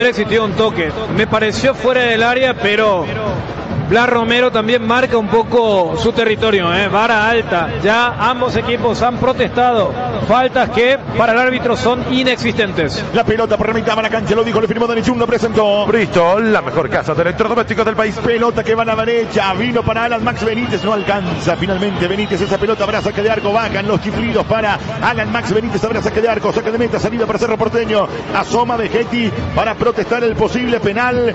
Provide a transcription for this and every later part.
Existió un toque, me pareció fuera del área, pero Blas Romero también marca un poco su territorio, vara alta. Ya ambos equipos han protestado faltas que para el árbitro son inexistentes. La pelota por la mitad de la cancha, lo dijo, le firmó Danichun, lo presentó Bristol, la mejor casa de electrodomésticos del país. Pelota que va a la derecha, vino para Alan Max Benítez, no alcanza finalmente Benítez, esa pelota habrá saque de arco, bajan los chiflidos para Alan Max Benítez, habrá saque de arco, saque de meta, salida para Cerro Porteño, asoma Vegetti para protestar el posible penal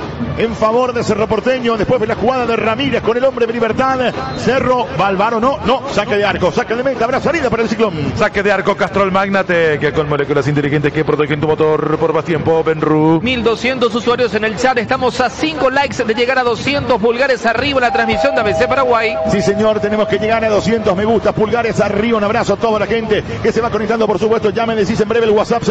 en favor de Cerro Porteño, después de la jugada de Ramírez con el hombre de Libertad. Cerro, Balvaro, no, saque de arco, saque de meta, habrá salida para el Ciclón. Saque de arco Castrol Magnate, que con moléculas inteligentes que protegen tu motor por más tiempo. Benru. 1200 usuarios en el chat, estamos a 5 likes de llegar a 200 pulgares arriba en la transmisión de ABC Paraguay. Sí señor, tenemos que llegar a 200 me gusta, pulgares arriba, un abrazo a toda la gente que se va conectando, por supuesto, ya me decís en breve el WhatsApp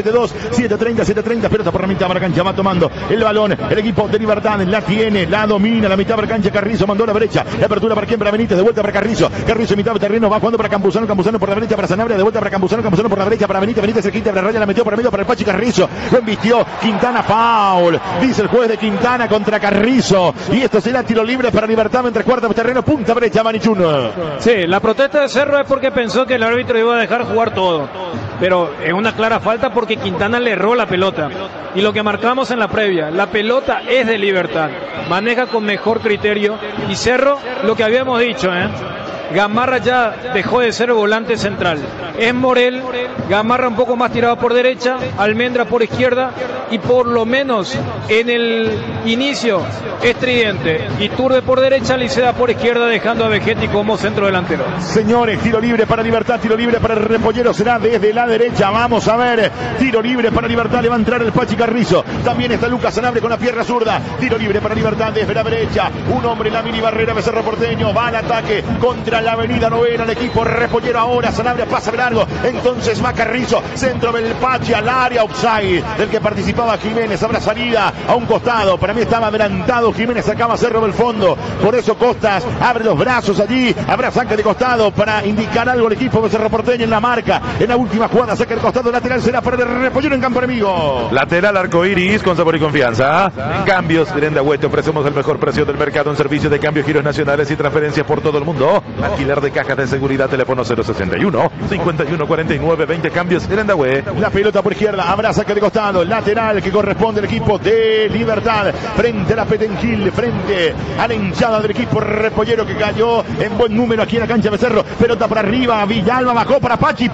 0972-730-730, pelota por la mitad de la cancha, va tomando el balón, el equipo de Libertad la tiene, la domina, la mitad de la cancha, Carrizo mandó a la brecha, la apertura para quien, para Benítez, de vuelta para Carrizo, en mitad de terreno, va jugando para Campuzano, por la derecha para Sanabria, de vuelta para Campuzano, por la derecha para Benítez, cerquita de la raya, la metió por el medio para el Pachi Carrizo, lo embistió, Quintana, foul, dice el juez de Quintana contra Carrizo, y esto será tiro libre para Libertad, entre cuarta de terreno, punta brecha, Manichun. Sí, la protesta de Cerro es porque pensó que el árbitro iba a dejar jugar todo, pero es una clara falta porque Quintana le erró la pelota, y lo que marcamos en la previa, la pelota es de Libertad, maneja con mejor criterio, y Cerro, lo que habíamos dicho, Gamarra ya dejó de ser volante central, es Morel, Gamarra un poco más tirado por derecha, Almendra por izquierda, y por lo menos en el inicio Estridente y Iturbe por derecha, Liceda por izquierda, dejando a Vegetti como centro delantero. Señores, tiro libre para Libertad, tiro libre para el Repollero, será desde la derecha, vamos a ver, tiro libre para Libertad, le va a entrar el Pachi Carrizo, también está Lucas Sanabria con la pierna zurda, tiro libre para Libertad desde la derecha, un hombre en la mini barrera de Cerro Porteño, va al ataque contra la avenida Novena, el equipo Repollero ahora, Sanabria pasa de largo, entonces va Carrizo, centro del Pachi al área, offside, del que participaba Jiménez, habrá salida a un costado, para mí estaba adelantado, Jiménez sacaba Cerro del fondo, por eso Costas abre los brazos allí, habrá saque de costado para indicar algo el equipo de Cerro Porteño en la marca, en la última jugada, saque de costado lateral, será para el Repollero en campo enemigo. Lateral arcoiris con sabor y confianza. En Cambios Herendahue, te ofrecemos el mejor precio del mercado en servicio de cambios, giros nacionales y transferencias por todo el mundo. Alquiler de cajas de seguridad, teléfono 061 51 49 20. Cambios Herendahue. La pelota por izquierda, habrá saque de costado, lateral que corresponde al equipo de Libertad, frente a la Petengil, frente a la hinchada del equipo Repollero, que cayó en buen número aquí en la cancha de Cerro. Pelota para arriba, Villalba bajó para Pachi,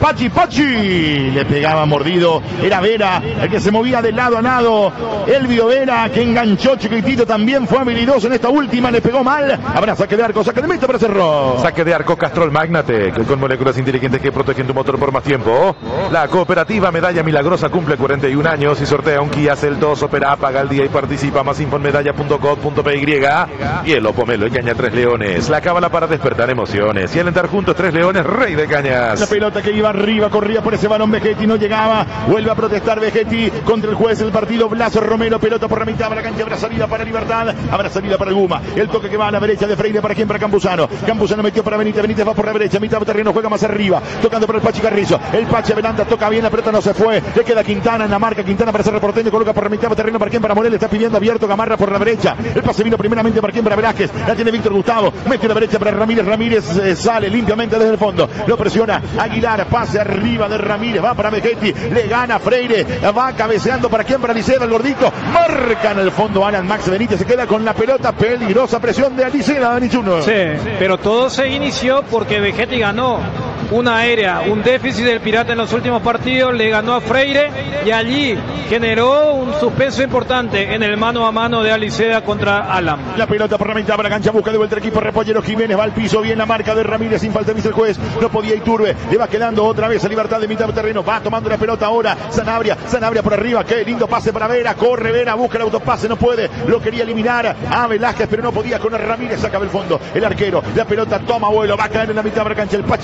le pegaba mordido, era Vera el que se movía de lado a lado, Elvio Vera que enganchó chiquitito, también fue habilidoso en esta última, le pegó mal, habrá saque de arco, saque de meta para Cerro. Saque de arco Castrol Magnate, que con moléculas inteligentes que protegen tu motor por más tiempo. La cooperativa Medalla Milagrosa cumple 41 años y sortea un Kia Celtos. Opera, paga el día y participa. Más info en medalla.gov.py. Y el Opomelo y Caña Tres Leones, la cábala para despertar emociones y alentar juntos. Tres Leones, rey de cañas. La pelota que iba arriba, corría por ese balón Vegetti, no llegaba, vuelve a protestar Vegetti contra el juez del partido, Blas Romero, pelota por la mitad de la cancha, habrá salida para Libertad, habrá salida para el Guma, el toque que va a la derecha de Freire, para quien, para Campuzano metió para Benítez, Benítez va por la derecha, mitad de terreno, juega más arriba, tocando para el Pachi Carrizo, el Pachi adelanta, toca bien, la pelota no se fue, le queda Quintana en la marca, Quintana para Cerro Porteño, coloca por la mitad de terreno, para quien, para Morel, está pidiendo abierto, Gamarra por la derecha, el pase vino primeramente para quien, para Velázquez, la tiene Víctor Gustavo, mete la derecha para Ramírez, sale limpiamente desde el fondo, lo presiona Aguilar, pase arriba de Ramírez, va para Vegetti, le gana Freire, va cabeceando para quien, para Liceda, el gordito, marca en el fondo Alan Max Benítez, se queda con la pelota, peligrosa presión de Liceda, Dani Chuno. Sí, pero todo se inició porque Vegetti ganó una aérea, un déficit del Pirata en los últimos partidos, le ganó a Freire y allí generó un suspenso importante en el mano a mano de Aliceda contra Alan. La pelota por la mitad de la cancha, busca de vuelta el equipo Repollero, Jiménez va al piso, bien la marca de Ramírez, sin falta dice el juez, no podía Iturbe, le va quedando otra vez a Libertad de mitad de terreno, va tomando la pelota ahora, Sanabria por arriba, qué lindo pase para Vera, corre Vera, busca el autopase, no puede, lo quería eliminar a Velázquez, pero no podía con Ramírez, saca del fondo, el arquero, la pelota toma vuelo, va a caer en la mitad de la cancha, el Pachi Carrizo,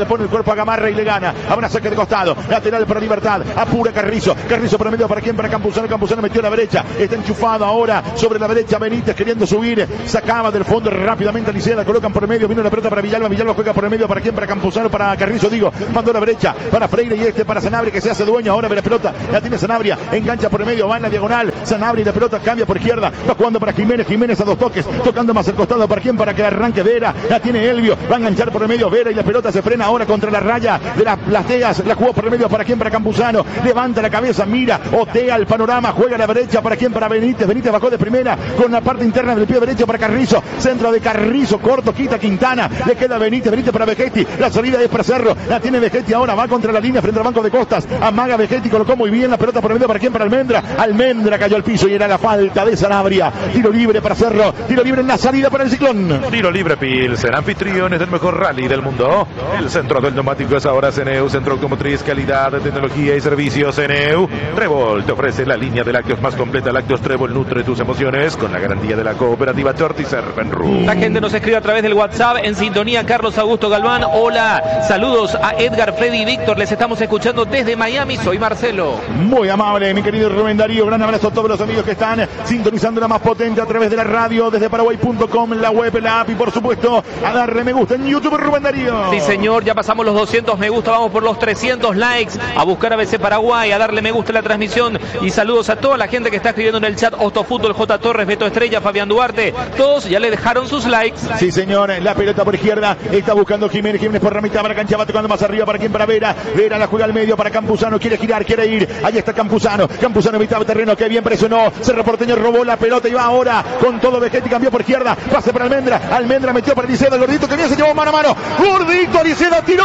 le pone el cuerpo a Gamarra y le gana. Habrá saque de costado. Lateral para Libertad. Apura Carrizo. Carrizo por medio para quién, para Campuzano. Campuzano metió a la derecha. Está enchufado ahora sobre la derecha. Benítez queriendo subir. Sacaba del fondo rápidamente a Licea. Colocan por el medio. Vino la pelota para Villalba. Villalba juega por el medio para quién, para Campuzano, para Carrizo. Mandó a la derecha para Freire y para Sanabria, que se hace dueño ahora de la pelota. La tiene Sanabria. Engancha por el medio. Va en la diagonal. Sanabria y la pelota cambia por izquierda. Va jugando para Jiménez. Jiménez a 2 toques. Tocando más el costado para quién, para que arranque Vera. La tiene Elvio. Va a enganchar por el medio Vera y la pelota se frena ahora contra la raya de las plateas. La jugó por el medio para quién, para Campuzano. Levanta la cabeza, mira, otea el panorama. Juega a la derecha para quién, para Benítez. Benítez bajó de primera con la parte interna del pie derecho para Carrizo. Centro de Carrizo, corto, quita Quintana. Le queda Benítez. Benítez para Vegetti. La salida es para Cerro. La tiene Vegetti ahora. Va contra la línea frente al banco de Costas. Amaga Vegetti. Colocó muy bien la pelota por el medio para quién, para Almendra. Almendra cayó al piso y era la falta de Sanabria. Tiro libre para Cerro. Tiro libre en la salida para el Ciclón. Tiro libre Pilsen, anfitriones del mejor rally del mundo. El centro del neumático es ahora CNEU, centro automotriz, calidad, tecnología y servicios CNEU. Trébol te ofrece la línea de lácteos más completa. Lácteos Trébol nutre tus emociones con la garantía de la cooperativa Torti Serpenru. La gente nos escribe a través del WhatsApp en sintonía. Carlos Augusto Galván, hola, saludos a Edgar, Freddy y Víctor, les estamos escuchando desde Miami, soy Marcelo. Muy amable, mi querido Rubén Darío, gran abrazo a todos los amigos que están sintonizando la más potente a través de la radio, desde Paraguay.com, la web, la app y por supuesto a darle me gusta en YouTube, Rubén Darío. Sí señor, ya pasamos los 200 me gusta, vamos por los 300 likes, a buscar a ABC Paraguay, a darle me gusta a la transmisión y saludos a toda la gente que está escribiendo en el chat, Ostofútbol, J. Torres, Beto Estrella, Fabián Duarte, todos ya le dejaron sus likes. Sí señor, la pelota por izquierda, está buscando Jiménez, Jiménez por la mitad, para cancha, va tocando más arriba, para quién, para Vera, Vera la juega al medio para Campuzano, quiere girar, quiere ir, ahí está Campuzano, Campuzano mitad de terreno, que bien presionó, Cerro Porteño robó la pelota y va ahora con todo Vegetti, cambió por izquierda, pase para Almendra, Almendra metió para Liceda, el Gordito que bien se llevó mano a mano, Gordito, Liceda tiró.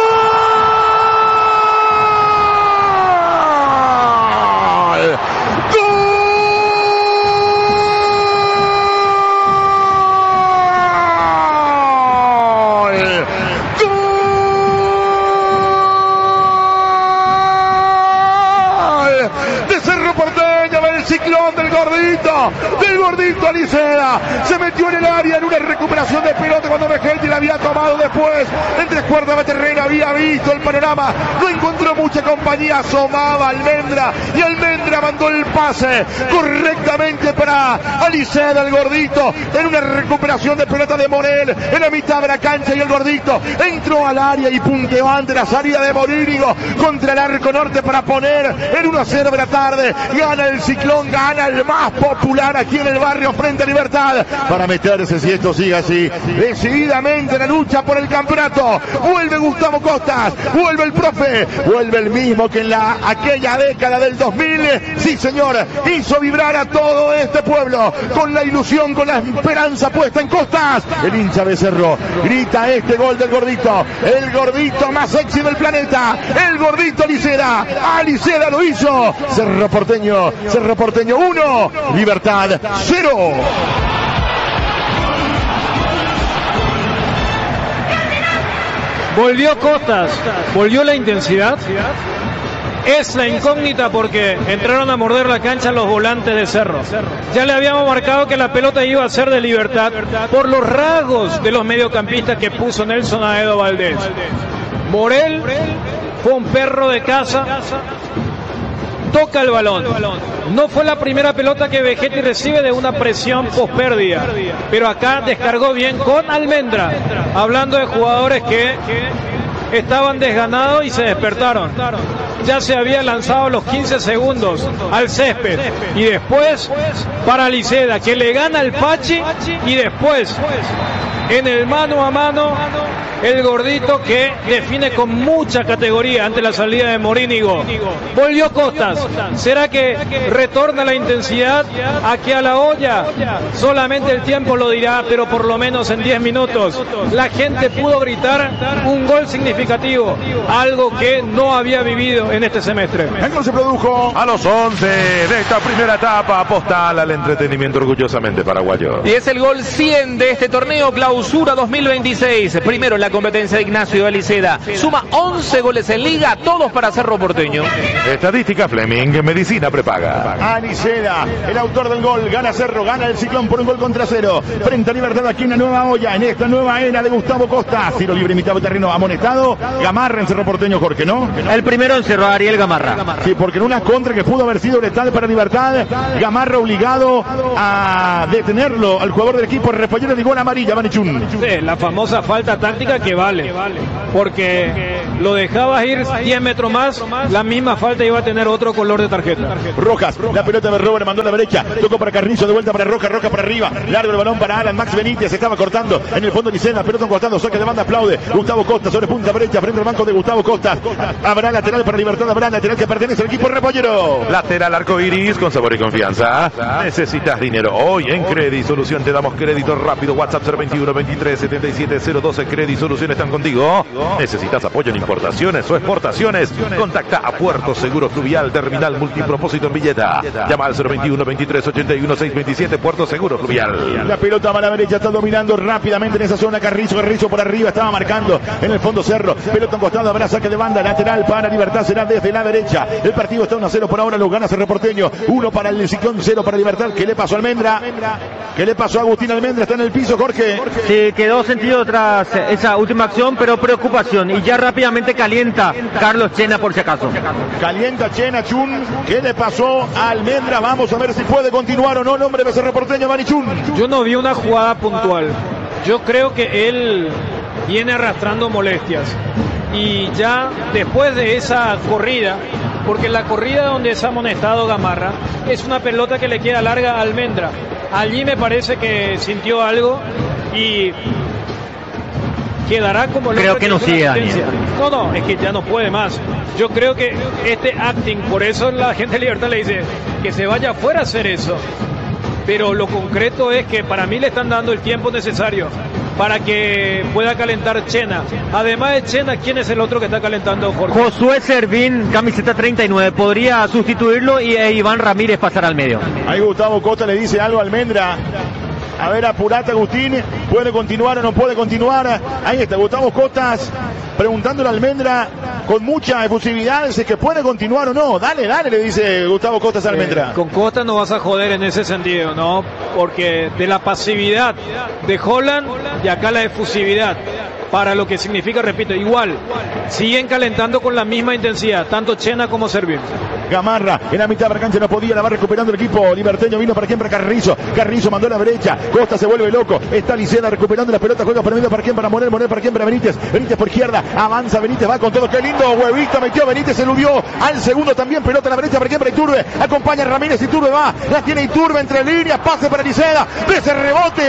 Ciclón del Gordito Licea, se metió en el área en una recuperación de pelota cuando Vegetti la había tomado después, en 3/4 de terreno, había visto el panorama, no encontró mucha compañía, asomaba Almendra y Almendra mandó el pase correctamente para Licea del Gordito, en una recuperación de pelota de Morel, en la mitad de la cancha y el Gordito entró al área y punteó ante la salida de Morínigo contra el arco norte para poner el 1-0 de la tarde, gana el Ciclón, gana el más popular aquí en el barrio frente a Libertad, para meterse si esto sigue así, decididamente en la lucha por el campeonato, vuelve Gustavo Costas, vuelve el profe, vuelve el mismo que en aquella década del 2000, sí señor, hizo vibrar a todo este pueblo, con la ilusión, con la esperanza puesta en Costas, el hincha de Cerro, grita este gol del Gordito, el Gordito más sexy del planeta, el Gordito Liceda, a Liceda lo hizo, Cerro Porteño 1, Libertad 0. Volvió Costas, volvió la intensidad. Es la incógnita porque entraron a morder la cancha los volantes de Cerro. Ya le habíamos marcado que la pelota iba a ser de Libertad por los rasgos de los mediocampistas que puso Nelson Aedo Valdés. Morel fue un perro de caza, toca el balón. No fue la primera pelota que Vegetti recibe de una presión pospérdida, pero acá descargó bien con Almendra, hablando de jugadores que estaban desganados y se despertaron. Ya se había lanzado los 15 segundos al césped y después para Liceda, que le gana al Pachi, y después en el mano a mano el Gordito, que define con mucha categoría ante la salida de Morínigo. Volvió Costas. ¿Será que retorna la intensidad aquí a la olla? Solamente el tiempo lo dirá, pero por lo menos en 10 minutos la gente pudo gritar un gol significativo, algo que no había vivido en este semestre. El gol se produjo a los 11 de esta primera etapa, postal al entretenimiento orgullosamente paraguayo. Y es el gol 100 de este torneo Clausura 2026. Primero la competencia de Ignacio Aliceda. Suma 11 goles en liga, todos para Cerro Porteño. Estadística Fleming, medicina prepaga. Aliceda, el autor del gol, gana Cerro, gana el Ciclón por 1-0. Frente a Libertad aquí en la nueva olla, en esta nueva era de Gustavo Costa. Tiro libre, mitad de terreno, amonestado. Gamarra en Cerro Porteño, Jorge, ¿no? El primero en Cerro, Ariel Gamarra. Sí, porque en una contra que pudo haber sido letal para Libertad, Gamarra obligado a detenerlo al jugador del equipo Repollero de gol amarilla, Manichún. Sí, la famosa falta táctica que vale, porque lo dejabas ir 10 metros más, la misma falta iba a tener otro color de tarjeta. Rojas, la pelota de Robert, mandó a la derecha, tocó para Carrizo, de vuelta para Rojas, Rojas para arriba, largo el balón para Alan Max Benítez, se estaba cortando en el fondo Licena, pelota cortando, saque de banda, aplaude Gustavo Costa sobre punta derecha, frente al banco de Gustavo Costa. Habrá lateral para Libertad, habrá lateral que pertenece al equipo Repollero. Lateral arcoiris con sabor y confianza. Necesitas dinero. Hoy en Credit Solución te damos crédito rápido. WhatsApp 021 23 77 012. Credit Solución están contigo. ¿Necesitas apoyo en importaciones o exportaciones? Contacta a Puerto Seguro Fluvial, terminal multipropósito en Villeta. Llama al 021 23 81 627. Puerto Seguro Fluvial. La pelota a la derecha está dominando rápidamente en esa zona. Carrizo por arriba estaba marcando en el fondo Cerro. Pelota encostado, habrá saque de banda lateral para Libertad, será desde la derecha. El partido está 1-0 por ahora, lo gana Cerro Porteño. 1 para el Ciclón, 0 para Libertad. ¿Qué le pasó a Almendra? ¿Qué le pasó a Agustín Almendra? Está en el piso, Jorge. Sí, quedó sentido tras esa última acción, pero preocupación. Y ya rápidamente calienta Carlos Chena por si acaso. Calienta Chena, Chun. ¿Qué le pasó a Almendra? Vamos a ver si puede continuar o no el hombre de Cerro Porteño, Manichún. Yo no vi una jugada puntual. Yo creo que él viene arrastrando molestias. Y ya después de esa corrida, porque la corrida donde se ha amonestado Gamarra es una pelota que le queda larga a Almendra. Allí me parece que sintió algo y quedará como... Creo que no sigue, Daniel. No, es que ya no puede más. Yo creo que este acting, por eso la gente de Libertad le dice que se vaya afuera a hacer eso. Pero lo concreto es que para mí le están dando el tiempo necesario para que pueda calentar Chena. Además de Chena, ¿quién es el otro que está calentando, Jorge? Josué Servín, camiseta 39, podría sustituirlo y Iván Ramírez pasar al medio. Ahí Gustavo Costa le dice algo a Almendra. A ver, apurate, Agustín. ¿Puede continuar o no puede continuar? Ahí está Gustavo Costas preguntándole a Almendra con mucha efusividad si es que puede continuar o no. Dale, le dice Gustavo Costas a Almendra. Con Costa no vas a joder en ese sentido, ¿no? Porque de la pasividad de Holland y acá la efusividad. Para lo que significa, repito, igual, siguen calentando con la misma intensidad, tanto Chena como Servín. Gamarra en la mitad de la cancha no podía, la va recuperando el equipo liberteño, vino para quien, para Carrizo. Carrizo mandó a la derecha, Costa se vuelve loco, está Licena recuperando la pelota, juega por medio para quien, para Morel, Morel para quien, para Benítez, Benítez por izquierda, avanza Benítez, va con todo, qué lindo huevito metió Benítez, eludió al segundo también, pelota a la derecha para quien, para Iturbe, acompaña a Ramírez, Iturbe va, la tiene Iturbe entre líneas, pase para Liceda, de ese rebote,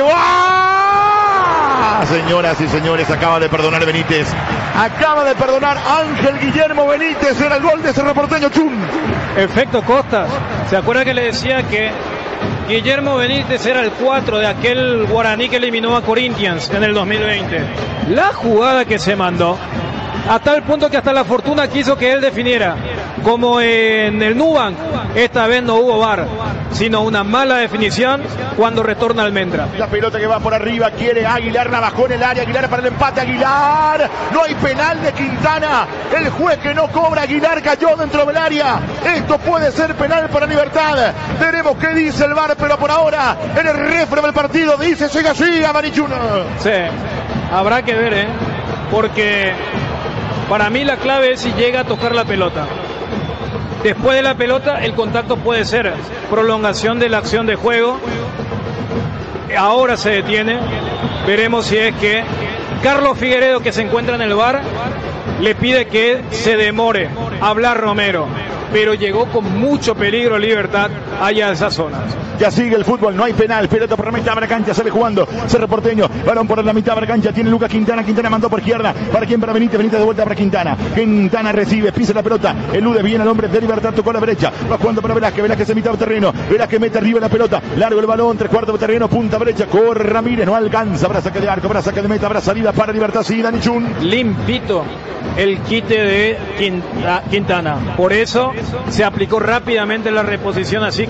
¡va! Señoras y señores, acaba de perdonar Benítez, acaba de perdonar Ángel Guillermo Benítez, era el gol de Cerro Porteño, Chun. Efecto Costas. ¿Se acuerda que le decía que Guillermo Benítez era el 4 de aquel guaraní que eliminó a Corinthians en el 2020? La jugada que se mandó, a tal punto que hasta la fortuna quiso que él definiera. Como en el Nubank, esta vez no hubo VAR, sino una mala definición cuando retorna Almendra. La pelota que va por arriba, quiere Aguilar, la bajó en el área, Aguilar para el empate, Aguilar, no hay penal de Quintana, el juez que no cobra, Aguilar cayó dentro del área, esto puede ser penal para Libertad, veremos qué dice el VAR, pero por ahora, en el refre del partido, dice siga, Marichuno. Sí, habrá que ver, porque para mí la clave es si llega a tocar la pelota. Después de la pelota, el contacto puede ser prolongación de la acción de juego. Ahora se detiene. Veremos si es que Carlos Figueredo, que se encuentra en el VAR, le pide que se demore. Hablar Romero. Pero llegó con mucho peligro Libertad allá de esas zonas. Ya sigue el fútbol, no hay penal, pelota por la mitad de la cancha, sale jugando Cerro Porteño, balón por la mitad de la cancha, tiene Lucas Quintana, Quintana mandó por izquierda, para quien, para Benítez, Benítez de vuelta para Quintana, Quintana recibe, pisa la pelota, elude bien al hombre de Libertad, tocó a la derecha, va jugando para Velázquez, Velázquez en mitad de terreno, Velázquez mete arriba la pelota, largo el balón, 3/4 de terreno, punta derecha, corre Ramírez, no alcanza, habrá saque de arco, habrá saque de meta, habrá salida para Libertad, sí, Dani Chun. Limpito el quite de Quintana, por eso se aplicó rápidamente la reposición, así que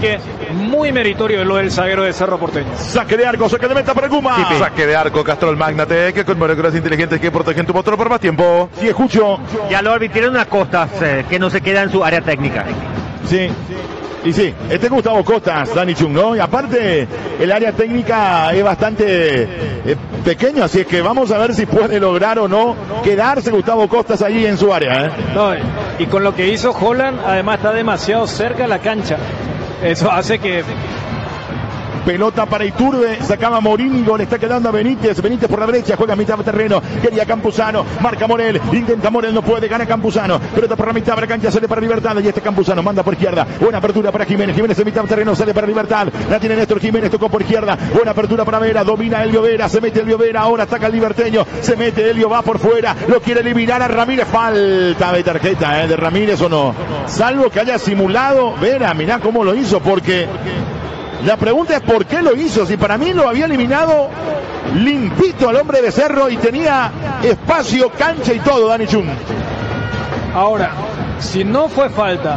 que muy meritorio lo del zaguero de Cerro Porteño. Saque de arco, saque de meta para Guma. Sí, saque de arco, Castrol Magnate, con moléculas inteligentes que protegen tu motor por más tiempo. Sí, escucho. Ya lo arbitraron a Costas, que no se queda en su área técnica. Sí. Y sí, Gustavo Costas, Dani Chung, ¿no? Y aparte, el área técnica es bastante pequeño, así es que vamos a ver si puede lograr o no quedarse Gustavo Costas allí en su área, ¿eh? No, y con lo que hizo Holland, además está demasiado cerca de la cancha. Eso hace que... Pelota para Iturbe, sacaba Morínigo, le está quedando a Benítez por la derecha, juega a mitad de terreno, quería Campuzano, marca Morel, intenta Morel, no puede, gana Campuzano, pelota por la mitad de la cancha, sale para Libertad, y Campuzano manda por izquierda, buena apertura para Jiménez en mitad de terreno, sale para Libertad, la tiene Néstor Jiménez, tocó por izquierda, buena apertura para Vera, domina Elio Vera, se mete Elio Vera, ahora ataca el liberteño, se mete Elio, va por fuera, lo quiere eliminar a Ramírez, falta de tarjeta, de Ramírez o no, salvo que haya simulado Vera, mirá cómo lo hizo, porque... La pregunta es por qué lo hizo, si para mí lo había eliminado limpito al hombre de Cerro y tenía espacio, cancha y todo, Dani Chung. Ahora, si no fue falta,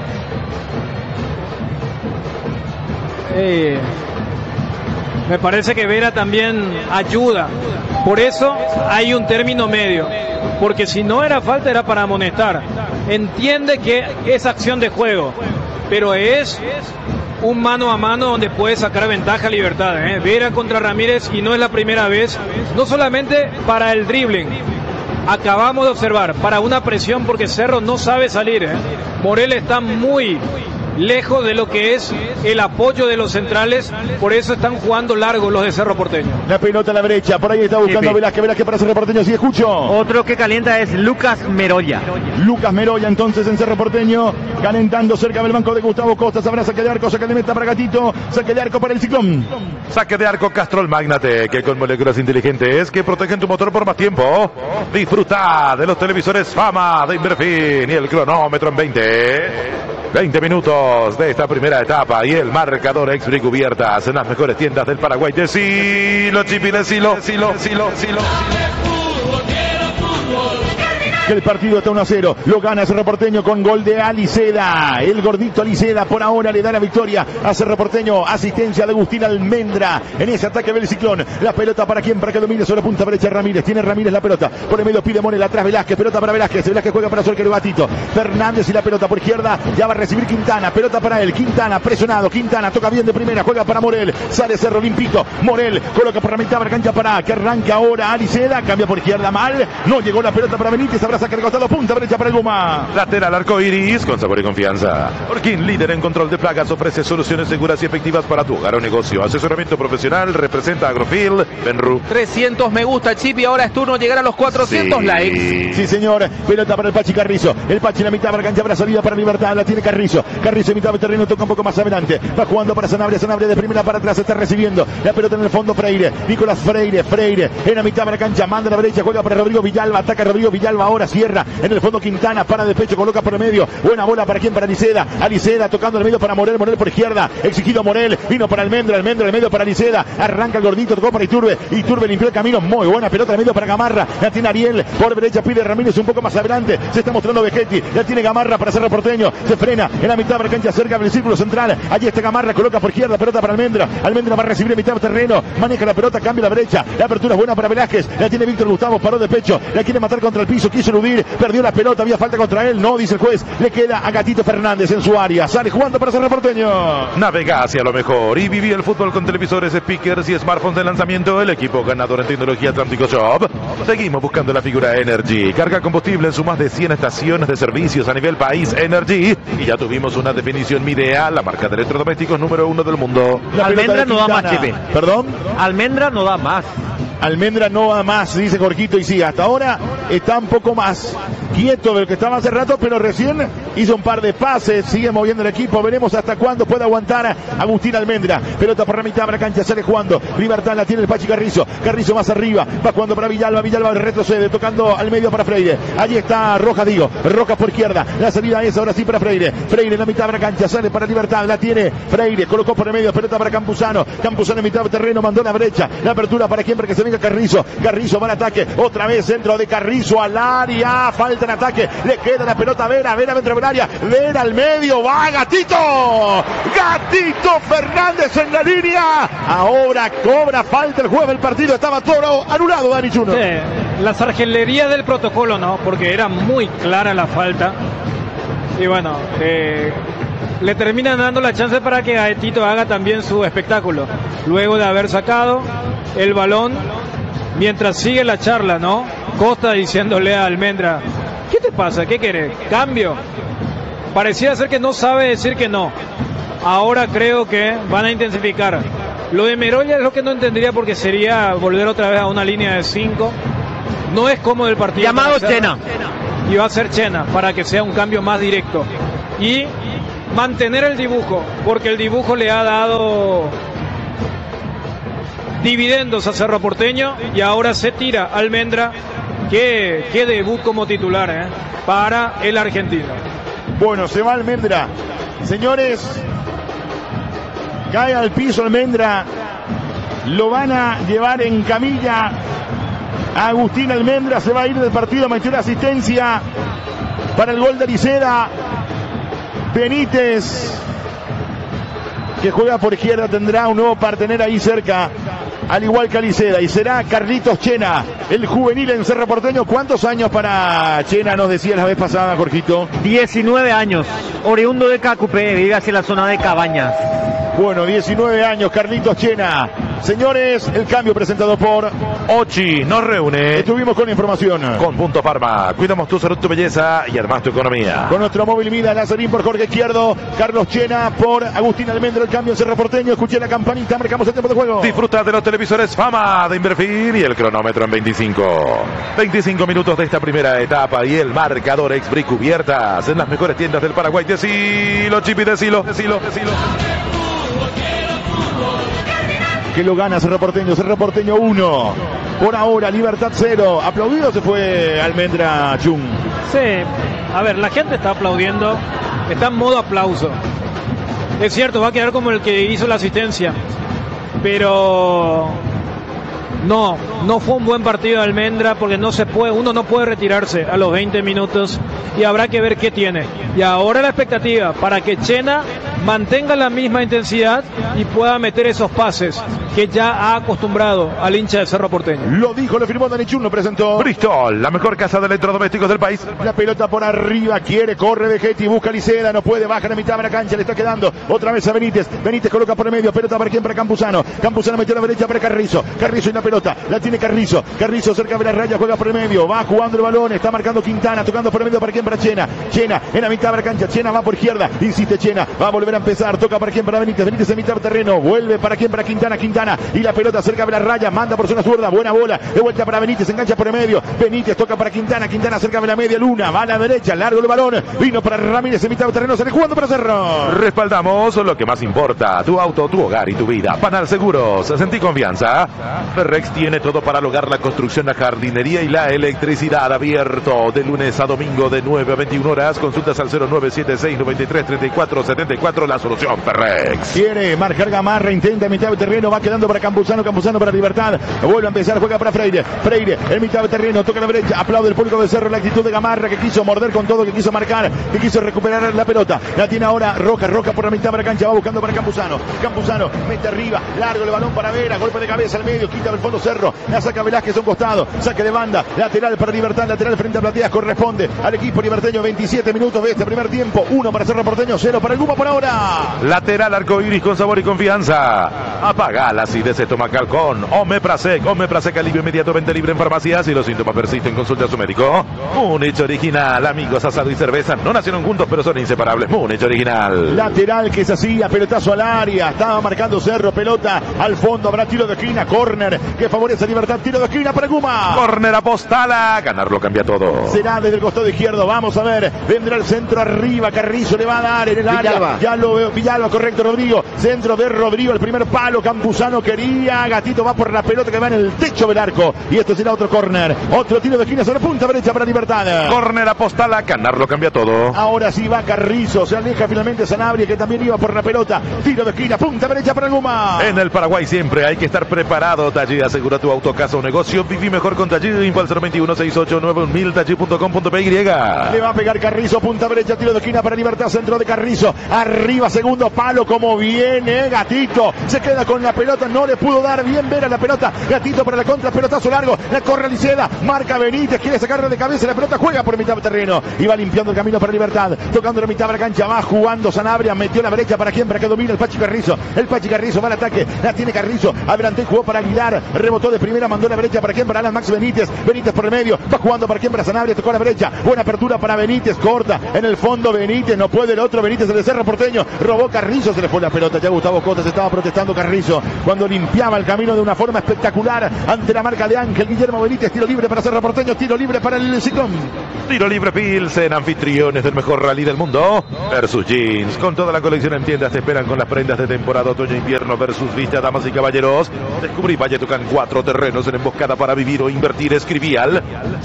me parece que Vera también ayuda. Por eso hay un término medio, porque si no era falta era para amonestar. Entiende que es acción de juego, pero es... un mano a mano donde puede sacar ventaja a Libertad, Vera contra Ramírez, y no es la primera vez, no solamente para el dribbling, acabamos de observar, para una presión, porque Cerro no sabe salir, Morel está muy lejos de lo que es el apoyo de los centrales, por eso están jugando largo los de Cerro Porteño. La pelota a la derecha, por ahí está buscando Velázquez para Cerro Porteño, sí, escucho. Otro que calienta es Lucas Meroya. Lucas Meroya entonces en Cerro Porteño, calentando cerca del banco de Gustavo Costas, habrá saque de arco, saque de meta para Gatito, saque de arco para el Ciclón. Saque de arco Castrol Magnate, que con moléculas inteligentes que protegen tu motor por más tiempo. Disfruta de los televisores Fama de Inverfin y el cronómetro en 20 minutos de esta primera etapa y el marcador Exbric cubiertas en las mejores tiendas del Paraguay. Decilo, Chipi, decilo. El partido está 1-0, lo gana Cerro Porteño con gol de Aliceda, el gordito Aliceda por ahora le da la victoria a Cerro Porteño, asistencia de Agustín Almendra en ese ataque del Ciclón, la pelota para quién, para que domine sobre punta derecha Ramírez, tiene Ramírez la pelota, por el medio pide Morel, atrás Velázquez, pelota para Velázquez juega para su arquero Gatito, Fernández y la pelota por izquierda, ya va a recibir Quintana, pelota para él, Quintana presionado, Quintana toca bien de primera, juega para Morel, sale Cerro limpito, Morel coloca por la mitad de la cancha para que arranque ahora Aliceda, cambia por izquierda mal, no llegó la pelota para Benítez, habrá saque al costado, punta derecha para el Guma. Lateral arcoiris con sabor y confianza. Orkin, líder en control de plagas, ofrece soluciones seguras y efectivas para tu hogar o negocio. Asesoramiento profesional, representa Agrofil, Benru. 300 me gusta, Chip, y ahora es turno de llegar a los 400 likes. Sí, señor. Pelota para el Pachi Carrizo. El Pachi en la mitad de la cancha, habrá salida para Libertad. La tiene Carrizo. Carrizo en mitad de terreno, toca un poco más adelante. Va jugando para Sanabria. Sanabria de primera para atrás, está recibiendo. La pelota en el fondo, Freire. Nicolás Freire. Freire en la mitad de la cancha, manda a la derecha, juega para Rodrigo Villalba. Ataca Rodrigo Villalba, ahora cierra. En el fondo Quintana, para de pecho, coloca por el medio. Buena bola para quién, para Aliceda. Aliceda tocando en el medio para Morel. Morel por izquierda. Exigido Morel. Vino para Almendra. Almendra en el medio para Aliceda. Arranca el gordito, tocó para Iturbe. Iturbe limpió el camino. Muy buena pelota en el medio para Gamarra. La tiene Ariel. Por derecha pide Ramírez un poco más adelante. Se está mostrando Vegetti. La tiene Gamarra para Cerro Porteño. Se frena en la mitad de la cancha cerca del círculo central. Allí está Gamarra. Coloca por izquierda. Pelota para Almendra. Almendra va a recibir en mitad de terreno. Maneja la pelota. Cambia la brecha. La apertura es buena para Velázquez. La tiene Víctor Gustavo. Paró de pecho. La quiere matar contra el piso. Quiso eludir. Perdió la pelota. Había falta contra él. No, dice el juez. Le queda a Gatito Fernández en su área. Sale jugando para Cerro Porteño. Navega hacia lo mejor y viví el fútbol con televisores, speakers y smartphones de lanzamiento. El equipo ganador en tecnología Atlántico Shop. Seguimos buscando la figura Energy. Carga combustible en sus más de 100 estaciones de servicios a nivel país. Energy. Y ya tuvimos una definición Midea, la marca de electrodomésticos número 1 del mundo. Almendra no da más, Chepe. ¿Perdón? Almendra no da más. Almendra no va más, dice Jorquito, y sí, hasta ahora está un poco más quieto de lo que estaba hace rato, pero recién hizo un par de pases, sigue moviendo el equipo, veremos hasta cuándo puede aguantar Agustín Almendra. Pelota por la mitad de la cancha, sale jugando, Libertad la tiene el Pachi Carrizo, Carrizo más arriba, va jugando para Villalba, Villalba retrocede, tocando al medio para Freire, allí está Rojas, Rojas por izquierda, la salida es ahora sí para Freire, Freire en la mitad de la cancha, sale para Libertad, la tiene Freire, colocó por el medio, pelota para Campuzano, Campuzano en mitad de terreno, mandó a la brecha, la apertura para quien, para que se venga Carrizo, Carrizo va al ataque, otra vez centro de Carrizo. Carrizo al área, falta en ataque, le queda la pelota a Vera dentro del área, Vera al medio, va Gatito Fernández en la línea, ahora cobra falta el juez del partido, estaba todo anulado, Dani Chuno. Sí, la sargelería del protocolo, ¿no? Porque era muy clara la falta. Y bueno, le terminan dando la chance para que Gatito haga también su espectáculo. Luego de haber sacado el balón, mientras sigue la charla, ¿no? Costa diciéndole a Almendra, ¿qué te pasa? ¿Qué querés? ¿Cambio? Pareciera ser que no sabe decir que no. Ahora creo que van a intensificar. Lo de Merolla es lo que no entendería porque sería volver otra vez a una línea de 5. No es cómodo el partido. Llamado Chena. Y va a ser Chena para que sea un cambio más directo. Y mantener el dibujo, porque el dibujo le ha dado dividendos a Cerro Porteño y ahora se tira Almendra. Qué debut como titular para el argentino. Bueno, se va Almendra. Señores, cae al piso Almendra. Lo van a llevar en camilla. Agustín Almendra se va a ir del partido. Metió la asistencia para el gol de Liceda. Benítez, que juega por izquierda, tendrá un nuevo partener ahí cerca, al igual que Liceda, y será Carlitos Chena, el juvenil en Cerro Porteño. ¿Cuántos años para Chena nos decía la vez pasada, Jorgito? 19 años, oriundo de Cacupé, vive hacia la zona de Cabañas. Bueno, 19 años, Carlitos Chena. Señores, el cambio presentado por Ochi nos reúne. Estuvimos con la información. Con Punto Farma, cuidamos tu salud, tu belleza y armas tu economía. Con nuestro móvil Mida, Lazarín por Jorge Izquierdo, Carlos Chena por Agustín Almendra, el cambio en Cerro Porteño. Escuché la campanita, marcamos el tiempo de juego. Disfruta de los televisores Fama de Inverfil y el cronómetro en 25 minutos de esta primera etapa y el marcador Exbric cubiertas en las mejores tiendas del Paraguay. Decilo, Chipi, decilo. Que lo gana Cerro Porteño 1. Por ahora, Libertad 0. Aplaudido se fue Almendra Chung. Sí, a ver, la gente está aplaudiendo, está en modo aplauso. Es cierto, va a quedar como el que hizo la asistencia, pero no fue un buen partido de Almendra porque uno no puede retirarse a los 20 minutos y habrá que ver qué tiene. Y ahora la expectativa para que Chena mantenga la misma intensidad y pueda meter esos pases que ya ha acostumbrado al hincha de Cerro Porteño. Lo dijo, lo firmó Dani Chun, lo presentó. Bristol, la mejor casa de electrodomésticos del país. La pelota por arriba, corre Vegetti, busca Liceda, no puede, baja a la mitad de la cancha, le está quedando otra vez a Benítez. Benítez coloca por el medio, pelota para quién, para Campuzano. Campuzano metió a la derecha para Carrizo. Carrizo y la pelota, la tiene Carrizo. Carrizo cerca de la raya, juega por el medio, va jugando el balón, está marcando Quintana, tocando por el medio para quién, para Chena. Chena en la mitad de la cancha, Chena va por izquierda, insiste Chena, va a volver a empezar, toca para quién, para Benítez. Benítez en mitad del terreno, vuelve para quién, para Quintana y la pelota cerca de la raya, manda por zona zurda, buena bola, de vuelta para Benítez, engancha por el medio, Benítez toca para Quintana cerca de la media luna, va a la derecha, largo el balón, vino para Ramírez en mitad del terreno, sale jugando para Cerro. Respaldamos lo que más importa, tu auto, tu hogar y tu vida. Panal Seguros, sentí confianza. Ferrex tiene todo para el hogar, la construcción, la jardinería y la electricidad. Abierto de lunes a domingo de 9 a 21 horas, consultas al 0976 93 34 74, la solución Ferrex. Quiere marcar Gamarra, intenta en mitad del terreno, va quedando para Campuzano para Libertad, vuelve a empezar, juega para Freire en mitad del terreno, toca la derecha, aplaude el público de Cerro la actitud de Gamarra, que quiso morder con todo, que quiso marcar, que quiso recuperar la pelota, la tiene ahora Roca por la mitad de la cancha, va buscando para Campuzano mete arriba, largo el balón para Vera, golpe de cabeza al medio, quita del fondo Cerro, la saca Velázquez a un costado, saque de banda, lateral para Libertad, lateral frente a Plateas, corresponde al equipo liberteño, 27 minutos de este primer tiempo, 1 para Cerro Porteño, 0 para el Guma por ahora. Lateral arcoíris con sabor y confianza, apaga la acidez estomacal con Omeprazec, alivio inmediato, venta libre en farmacias. Si los síntomas persisten, consulte a su médico. Múnich Original, amigos, asado y cerveza no nacieron juntos pero son inseparables. Múnich Original. Lateral que se hacía, pelotazo al área, estaba marcando Cerro, pelota al fondo, habrá tiro de esquina, córner que favorece a Libertad, tiro de esquina para Guma. Córner apostala, ganarlo cambia todo. Será desde el costado izquierdo, vamos a ver, vendrá el centro arriba, Carrizo le va a dar en el área, ya lo veo, Villalba, correcto, Rodrigo, centro de Rodrigo, el primer palo, Campuzano quería, Gatito va por la pelota que va en el techo del arco y esto será otro córner, otro tiro de esquina sobre punta derecha para Libertad. Córner apostala, ganarlo cambia todo. Ahora sí va Carrizo, se aleja finalmente Sanabria que también iba por la pelota, tiro de esquina, punta derecha para Guma. En el Paraguay siempre hay que estar preparado, Taller asegura tu auto, casa o negocio. Viví mejor con Taller. Info al 021-6891-1000, taller.com.py. Le va a pegar Carrizo, punta derecha, tiro de esquina para Libertad, centro de Carrizo. Arriba, segundo palo, como viene Gatito. Se queda con la pelota, no le pudo dar bien ver a la pelota. Gatito para la contra, pelotazo largo. La corre Liceda, marca Benítez, quiere sacarle de cabeza. La pelota juega por mitad de terreno y va limpiando el camino para Libertad. Tocando la mitad de la cancha, va jugando Sanabria. Metió la brecha para quien, para que domina el Pachi Carrizo. El Pachi Carrizo va al ataque, la tiene Carrizo. Adelante, jugó para Aguilar. Rebotó de primera, mandó la brecha para quien, para Alan Max Benítez. Benítez por el medio, va jugando para quien, para Sanabria. Tocó la brecha, buena apertura para Benítez, corta en el fondo Benítez, no puede el otro Benítez, el Cerro Porteño, robó Carrizo, se le fue la pelota. Ya Gustavo Costa se estaba protestando Carrizo cuando limpiaba el camino de una forma espectacular ante la marca de Ángel Guillermo Benítez. Tiro libre para Cerro Porteño, tiro libre para el Ciclón. Tiro libre Pilsen, anfitriones del mejor rally del mundo. Versus Jeans, con toda la colección en tiendas te esperan con las prendas de temporada otoño-invierno. Versus Vista, damas y caballeros. Descubrí Valle Tucán, 4 terrenos en emboscada para vivir o invertir. Escribí al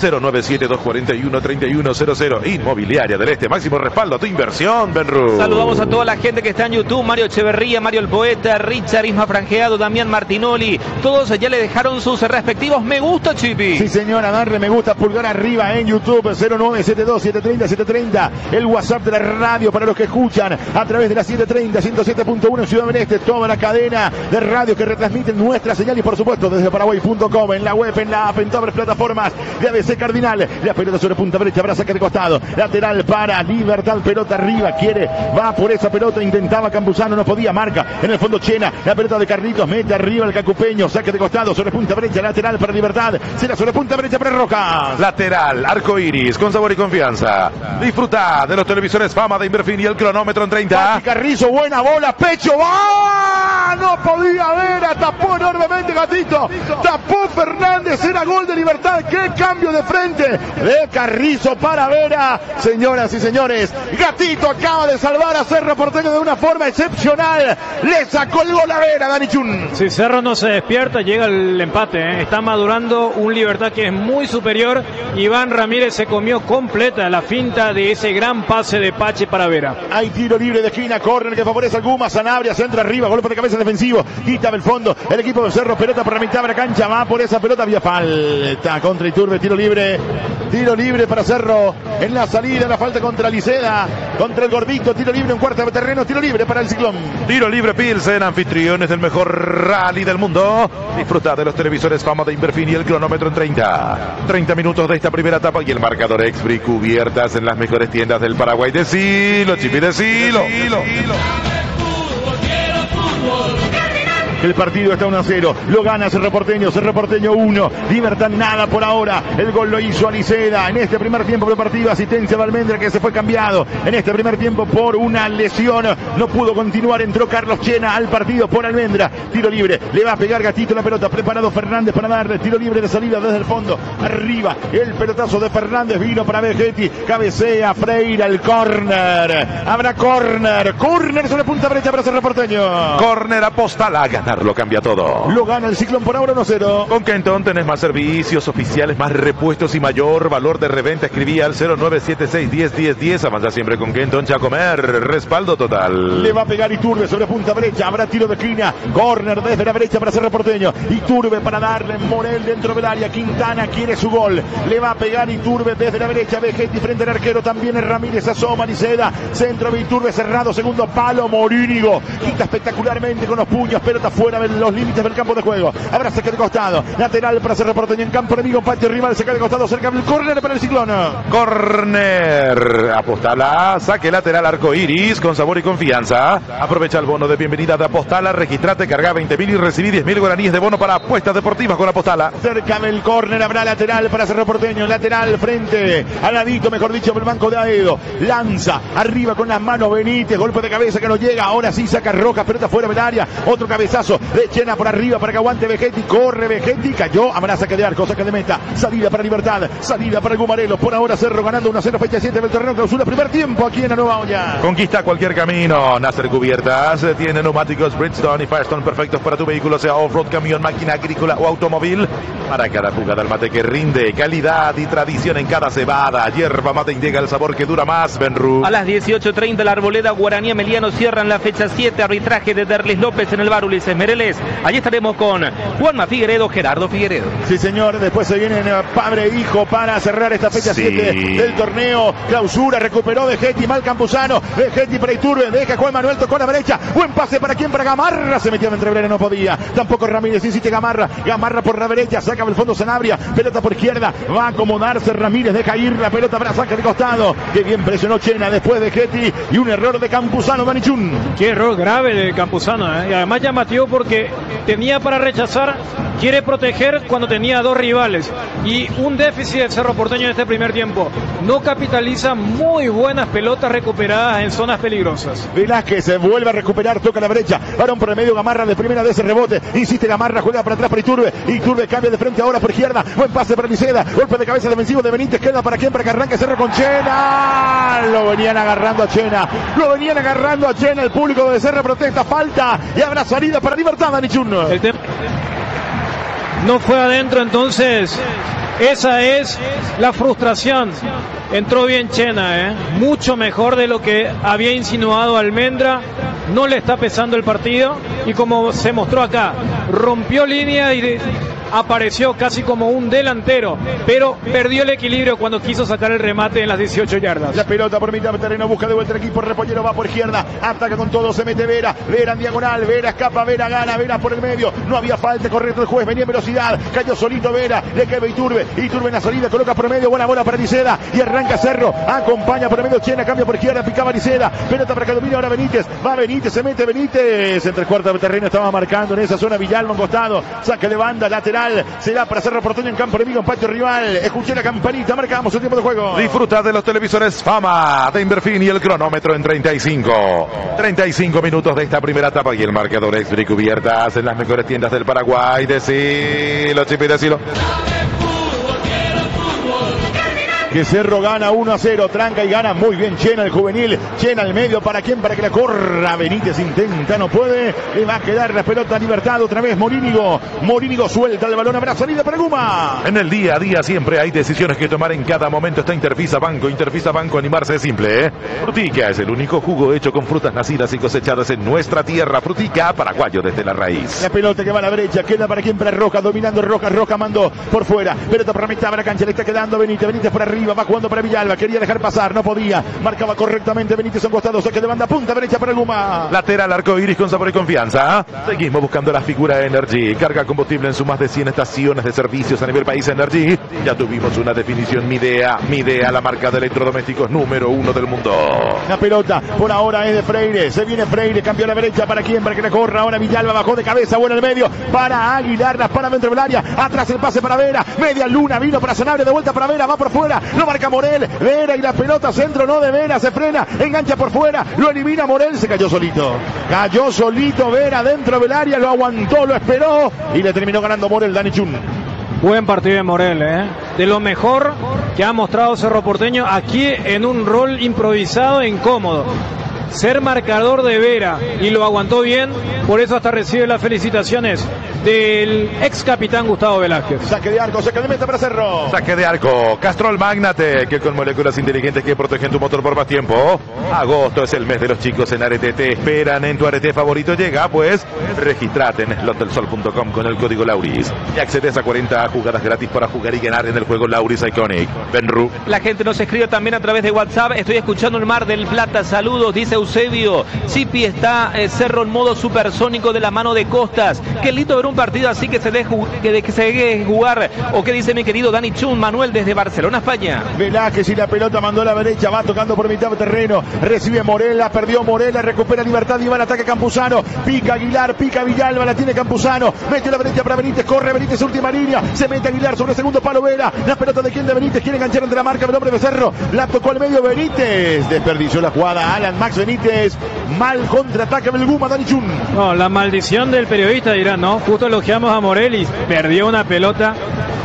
097-241-3100. Inmobiliaria del Este, máximo respaldo a tu inversión, Benru. Saludamos a toda la gente que está en YouTube. Mario Echeverría, Mario el Poeta, Richard, Isma Franjeado, Damián Martinoli. Todos ya le dejaron sus respectivos me gusta, Chipi. Sí, señora, darle me gusta, pulgar arriba en YouTube, 0972-730-730. El WhatsApp de la radio para los que escuchan a través de la 730, 107.1 en Ciudad del Este. Toda la cadena de radio que retransmiten nuestra señal y por supuesto desde Paraguay.com, en la web, en la app, en todas las plataformas de ABC Cardinal. La pelota sobre punta derecha, para sacar de costado. Lateral para Libertad, pelota arriba, quiere, va por esa pelota, intentaba Campuzano, no podía, marca en el fondo Chena, la pelota de Carlitos, mete arriba el cacupeño, saque de costado, sobre punta derecha, lateral para Libertad, será sobre punta derecha para Roca. Lateral, arco iris, con sabor y confianza. Disfruta de los televisores Fama de Inverfin y el cronómetro en 30. Pachi Carrizo, buena bola, pecho, va, no podía ver, tapó enormemente Gatito, tapó Fernández, era gol de Libertad. Qué cambio de frente de Carrizo para Vera. Señoras y señores, Gatito acaba de salvar a Cerro Porteño de una forma excepcional. Le sacó el gol a Vera, Dani Chun. Si Cerro no se despierta, llega el empate. Está madurando un Libertad que es muy superior. Iván Ramírez se comió completa la finta de ese gran pase de Pache para Vera. Hay tiro libre de esquina, córner que favorece al Guma. Sanabria, centra arriba, golpe de cabeza defensivo. Quita del fondo el equipo de Cerro, pelota por la mitad de la cancha. Va por esa pelota, había falta contra Iturbe, tiro libre para Cerro en la salida, la falta contra Liceda, contra el Gordito, tiro libre en cuarta de terreno, tiro libre para el Ciclón. Tiro libre Pilsen, anfitriones del mejor rally del mundo. Disfruta de los televisores Fama de Inverfin y el cronómetro en 30 minutos de esta primera etapa y el marcador Exbri, cubiertas en las mejores tiendas del Paraguay. Decilo, Chipi, decilo. El partido está 1-0, lo gana Cerro Porteño 1, Libertad nada por ahora, el gol lo hizo Aliceda en este primer tiempo del partido, asistencia de Almendra que se fue cambiado en este primer tiempo por una lesión, no pudo continuar, entró Carlos Chena al partido por Almendra, tiro libre, le va a pegar Gatito la pelota, preparado Fernández para darle tiro libre de salida desde el fondo, arriba, el pelotazo de Fernández vino para Vegetti, cabecea Freire, el córner, habrá córner sobre punta derecha para Cerro Porteño. Córner, Apostala, ganar lo cambia todo. Lo gana el Ciclón por ahora 1-0. Con Kenton tenés más servicios oficiales, más repuestos y mayor valor de reventa. Escribí al 0976101010. Avanza siempre con Kenton Chacomer. Respaldo total. Le va a pegar Iturbe sobre punta derecha. Habrá tiro de esquina. Corner desde la derecha para Cerro Porteño. Iturbe para darle Morel dentro del área. Quintana quiere su gol. Le va a pegar Iturbe desde la derecha. Vegetti frente al arquero. También es Ramírez. Asoma Liceda. Centro de Iturbe cerrado. Segundo palo. Morínigo. Quita espectacularmente con los puños. Pelota fuera de los límites del campo de juego. Habrá saque de costado. Lateral para Cerro Porteño en campo enemigo. Patio rival. Saque de costado cerca del córner para el Ciclón. Córner. Apostala. Saque lateral arco iris con sabor y confianza. Aprovecha el bono de bienvenida de Apostala. Registrate, carga 20.000 y recibí 10.000 guaraníes de bono para apuestas deportivas con Apostala. Cerca del córner habrá lateral para Cerro Porteño. Lateral frente al ladito, mejor dicho, del banco de Aedo. Lanza arriba con las manos Benítez. Golpe de cabeza que no llega. Ahora sí saca Rojas. Pelota fuera del área. Otro cabezazo de Chena por arriba para que aguante Vegetti. Corre Vegetti. Cayó. Habrá saque de arco. Saque de meta. Salida para Libertad. Salida para el Gumarelo. Por ahora Cerro ganando 1-0. Fecha 7 del torneo clausura. Primer tiempo aquí en la Nueva Olla. Conquista cualquier camino. Nasser Cubiertas tiene neumáticos Bridgestone y Firestone perfectos para tu vehículo, sea off-road, camión, máquina agrícola o automóvil. Para cada jugada el mate que rinde. Calidad y tradición en cada cebada. Hierba mate indica el sabor que dura más. Benru. A las 18:30 la Arboleda Guaraní Emeliano cierran la fecha 7. Arbitraje de Derlis López en el Barulis. Deportes Mereles. Allí estaremos con Juanma Figueredo, Gerardo Figueredo. Sí, señor, después se vienen padre e hijo para cerrar esta fecha 7 del torneo clausura. Recuperó Vegetti, mal Campuzano, Vegetti para Iturbe, deja Juan Manuel, tocó la derecha, buen pase para quién, para Gamarra, se metió entre Brera, no podía, tampoco Ramírez, insiste Gamarra por la derecha, saca el fondo Sanabria, pelota por izquierda, va a acomodarse Ramírez, deja ir la pelota para saque de costado, que bien presionó Chena después de Vegetti y un error de Campuzano, Danichun. Qué error grave de Campuzano, y además llamativo porque tenía para rechazar, quiere proteger cuando tenía dos rivales y un déficit del Cerro Porteño en este primer tiempo. No capitaliza muy buenas pelotas recuperadas en zonas peligrosas. Velázquez se vuelve a recuperar, toca la brecha, varón por el medio, Gamarra de primera de ese rebote, insiste Gamarra, juega para atrás para Iturbe, Iturbe cambia de frente ahora por izquierda, buen pase para Liceda, golpe de cabeza defensivo de Benítez, queda para quién, para que arranque Cerro con Chena, lo venían agarrando a Chena, el público de Cerro protesta, falta y habrá salida para Libertad, Danichun. No fue adentro, entonces esa es la frustración. Entró bien Chena, mucho mejor de lo que había insinuado Almendra. No le está pesando el partido y como se mostró acá, rompió línea y apareció casi como un delantero, pero perdió el equilibrio cuando quiso sacar el remate en las 18 yardas. La pelota por mitad de terreno, busca de vuelta el equipo, Repollero va por izquierda, ataca con todo, se mete Vera en diagonal, Vera escapa, Vera gana, Vera por el medio, no había falta, correcto el juez, venía en velocidad, cayó solito Vera, le queda Iturbe en la salida, coloca por el medio, buena bola para Liceda, y arranca Cerro, acompaña por el medio Chena, cambia por izquierda, picaba Liceda, pelota para que domine ahora Benítez, va Benítez, se mete Benítez, entre el cuarto de terreno estaba marcando en esa zona Villalba, un costado, saque de banda, lateral, será para Cerro Porteño en campo enemigo, en patio rival, escuché la campanita, marcamos el tiempo de juego. Disfruta de los televisores Fama de Inverfin y el cronómetro en 35 minutos de esta primera etapa y el marcador es cubiertas en las mejores tiendas del Paraguay. Decilo, Chipi, decilo. Que Cerro gana 1-0, tranca y gana muy bien Chena, el juvenil, Chena al medio, ¿para quién? Para que la corra, Benítez intenta, no puede, le va a quedar la pelota a Libertad, otra vez Morínigo suelta el balón, habrá salida para Guma. En el día a día siempre hay decisiones que tomar en cada momento, está Intervisa Banco, animarse es simple, Frutica es el único jugo hecho con frutas nacidas y cosechadas en nuestra tierra, Frutica, paraguayo desde la raíz. La pelota que va a la derecha, queda para quién, para Roca, dominando Roca mandó por fuera, pelota para mitad de la cancha, le está quedando Benítez por arriba, va jugando para Villalba, quería dejar pasar, no podía, marcaba correctamente Benítez a un costado, saque de banda, punta derecha para Guma. Lateral arcoiris con sabor y confianza. Seguimos buscando la figura Energy, carga combustible en sus más de 100 estaciones de servicios a nivel país. Energy, ya tuvimos una definición, Midea, la marca de electrodomésticos número 1 del mundo. La pelota por ahora es de Freire, se viene Freire, cambió a la derecha, ¿para quién? Para que la corra, ahora Villalba bajó de cabeza, bueno el medio, para Aguilar, las para dentro del área, atrás el pase para Vera, media luna, vino para Sanabria, de vuelta para Vera, va por fuera, lo marca Morel, Vera y la pelota centro, no de Vera, se frena, engancha por fuera, lo elimina Morel, se cayó solito Vera dentro del área, lo aguantó, lo esperó y le terminó ganando Morel, Danichun. Buen partido de Morel, de lo mejor que ha mostrado Cerro Porteño aquí en un rol improvisado e incómodo. Ser marcador de Vera y lo aguantó bien, por eso hasta recibe las felicitaciones del ex capitán Gustavo Velázquez. Saque de arco, saque de meta para Cerro. Saque de arco, Castrol Magnate, que con moléculas inteligentes que protegen tu motor por más tiempo. Agosto es el mes de los chicos en Arete, te esperan en tu arete favorito. Llega, pues, registrate en slotdelsol.com con el código Lauris y accedes a 40 jugadas gratis para jugar y ganar en el juego Lauris Iconic. Benru. La gente nos escribe también a través de WhatsApp. Estoy escuchando el Mar del Plata, saludos, dice Eusebio. Sipi está Cerro en modo supersónico de la mano de Costas. Qué lindo ver un partido así que se deje jugar. O qué dice mi querido Dani Chun Manuel desde Barcelona, España. Velázquez y la pelota mandó a la derecha, va tocando por mitad de terreno, recibe Morela, perdió Morela, recupera Libertad y va al ataque Campuzano, pica Aguilar, pica Villalba, la tiene Campuzano, mete la derecha para Benítez, corre Benítez, última línea, se mete Aguilar sobre el segundo palo Vera, la pelota de quién, de Benítez, quiere enganchar entre la marca del hombre de Cerro, la tocó al medio Benítez, desperdició la jugada Alan Max Benítez, mal contraataque del Guma, Dani Chun. No, la maldición del periodista dirán, ¿no? Justo elogiamos a Morel y perdió una pelota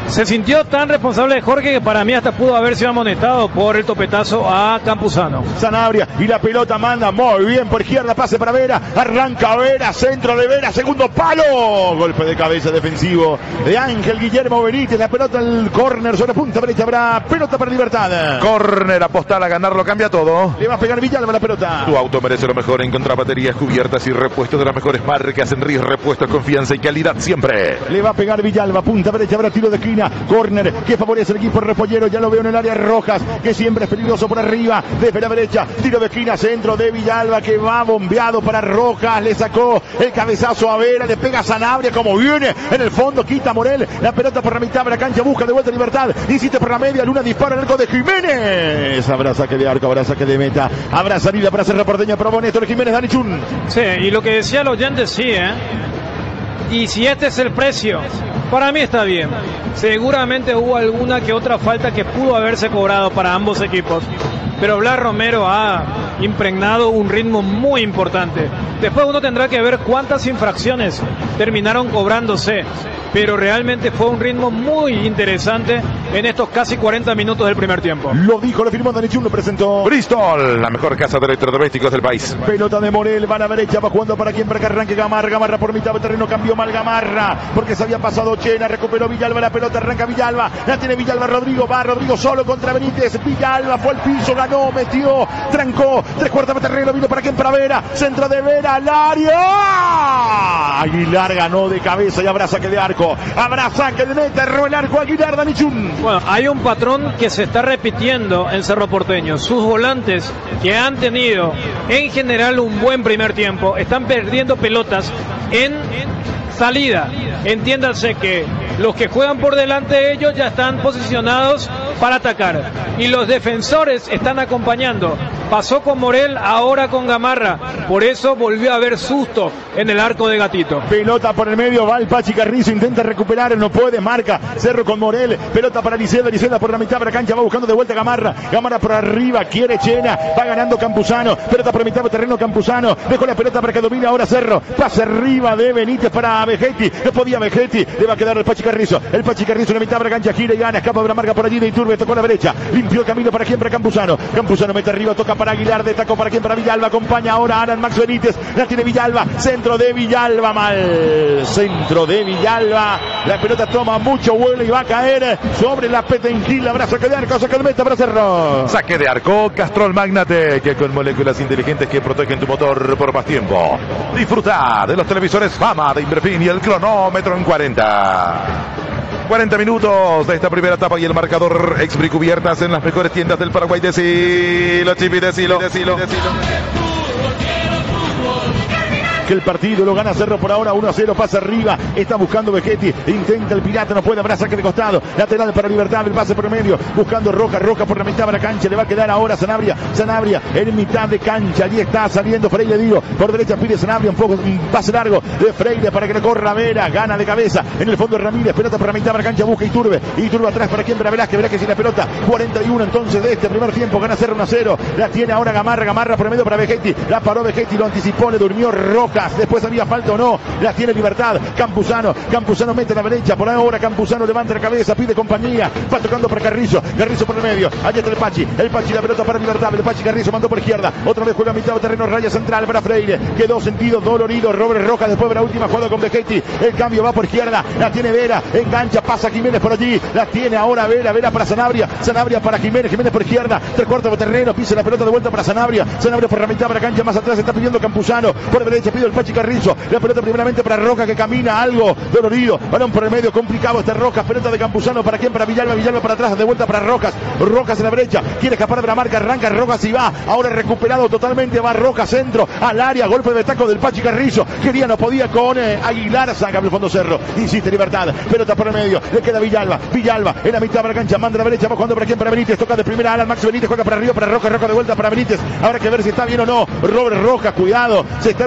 Se sintió tan responsable de Jorge que para mí hasta pudo haber sido amonestado por el topetazo a Campuzano. Sanabria y la pelota manda muy bien por izquierda, pase para Vera, arranca Vera, centro de Vera, segundo palo, golpe de cabeza defensivo de Ángel Guillermo Benítez, la pelota al córner sobre punta derecha, habrá pelota para Libertad. Córner, apostar a ganarlo, cambia todo. Le va a pegar Villalba la pelota. Tu auto merece lo mejor. Encontrar baterías, cubiertas y repuestos de las mejores marcas. Enríquez Repuestos, confianza y calidad siempre. Le va a pegar Villalba, punta derecha, habrá tiro de esquina, córner que favorece el equipo repollero, ya lo veo en el área. Rojas, que siempre es peligroso por arriba, desde la derecha, tiro de esquina, centro de Villalba, que va bombeado para Rojas, le sacó el cabezazo a Vera, le pega a Sanabria, como viene, en el fondo quita Morel, la pelota por la mitad de la cancha, busca de vuelta Libertad, insiste por la media, Luna dispara el arco de Jiménez, habrá saque de arco, habrá saque de meta, habrá salida para Cerro Porteño, probó Néstor Jiménez, Dani Chun. Sí, y lo que decía el oyente, sí, y si este es el precio, para mí está bien. Seguramente hubo alguna que otra falta que pudo haberse cobrado para ambos equipos, pero Blas Romero ha impregnado un ritmo muy importante. Después uno tendrá que ver cuántas infracciones terminaron cobrándose, pero realmente fue un ritmo muy interesante en estos casi 40 minutos del primer tiempo. Lo dijo, lo firmó Dani Chun, lo presentó Bristol, la mejor casa de electrodomésticos del país. Pelota de Morel, va a la derecha, va jugando para quien, para que arranque Gamarra, Gamarra por mitad de terreno, cambió mal Gamarra, porque se había pasado Chena, recuperó Villalba, la pelota arranca Villalba, la tiene Villalba, Rodrigo, va Rodrigo solo contra Benítez, Villalba fue al piso, ganó, metió, trancó, 3/4 de terreno, vino para quien, para Vera, centro de Vera, al área, Aguilar ganó de cabeza y habrá saque de arco, habrá saque de meta, erró el arco Aguilar, Dani Chun. Bueno, hay un patrón que se está repitiendo en Cerro Porteño. Sus volantes, que han tenido en general un buen primer tiempo, están perdiendo pelotas en salida. Entiéndanse que los que juegan por delante de ellos ya están posicionados para atacar y los defensores están acompañando. Pasó con Morel, ahora con Gamarra, por eso volvió a haber susto en el arco de Gatito. Pelota por el medio, va el Pachi Carrizo, intenta recuperar, no puede, marca Cerro con Morel, pelota para Liceda, Liceda por la mitad de la cancha, va buscando de vuelta Gamarra, Gamarra por arriba, quiere Chena, va ganando Campuzano, pelota por la mitad de terreno Campuzano, dejó la pelota para que domine ahora Cerro, pasa arriba de Benítez para Vegetti, no podía Vegetti, le va a quedar el Pachi Carrizo en la mitad de la cancha, gira y gana, escapa de la marca por allí de Iturbe, tocó a la derecha, limpió el camino para quien, para Campuzano, Campuzano mete arriba, toca para Aguilar, destacó para quien, para Villalba, acompaña ahora Alan Max Benítez, la tiene Villalba, centro de Villalba, mal, centro de Villalba, la pelota toma mucho vuelo y va a caer sobre la Petenquil, habrá saque de arco, saque de meta para Cerro. Saque de arco, Castrol Magnate, que con moléculas inteligentes que protegen tu motor por más tiempo. Disfruta de los televisores Fama de Inverfin y el cronómetro en 40 minutos de esta primera etapa y el marcador. Expri cubiertas en las mejores tiendas del Paraguay. Decilo, Chipi, decilo. Que el partido lo gana Cerro por ahora 1-0, pasa arriba, está buscando Vegetti, intenta el pirata, no puede, habrá saque de costado, lateral para Libertad, el pase por el medio, buscando Roca por la mitad de la cancha, le va a quedar ahora Sanabria en mitad de cancha, allí está saliendo Freire, digo, por derecha pide Sanabria, un pase largo de Freire para que le corra Vera, gana de cabeza, en el fondo Ramírez, pelota por la mitad de la cancha, busca Iturbe atrás para quien, para Velázquez y la pelota, 41 entonces de este primer tiempo, gana Cerro 1-0, la tiene ahora Gamarra por el medio para Vegetti, la paró Vegetti, lo anticipó, le durmió Roca, después había falta o no, la tiene Libertad, Campuzano mete a la derecha, por ahora Campuzano levanta la cabeza, pide compañía, va tocando para Carrizo por el medio, allí está el Pachi la pelota para Libertad, el Pachi Carrizo mandó por izquierda, otra vez juega a mitad de terreno, raya central para Freire, quedó sentido dolorido, Robert Rojas, después de la última jugada con Vegetti, el cambio va por izquierda, la tiene Vera, engancha, pasa Jiménez por allí, la tiene ahora Vera para Sanabria para Jiménez por izquierda, 3/4 de terreno, pisa la pelota de vuelta para Sanabria por la mitad de la cancha, más atrás está pidiendo Campuzano, por derecha pide el Pachi Carrizo, la pelota primeramente para Roca que camina algo dolorido, balón por el medio, complicado este Rojas, pelota de Campuzano para quien, para Villalba para atrás, de vuelta para Rojas en la brecha, quiere escapar de la marca, arranca Rojas y va, ahora recuperado totalmente, va Rojas centro, al área, golpe de taco del Pachi Carrizo, quería, no podía con Aguilar, saca el fondo Cerro, insiste Libertad, pelota por el medio, le queda Villalba en la mitad de la cancha, manda a la derecha, va jugando para quien, para Benítez, toca de primera Alan Max Benítez, juega para arriba, para Roca de vuelta para Benítez, habrá que ver si está bien o no, Robert Rojas, cuidado, se está tomando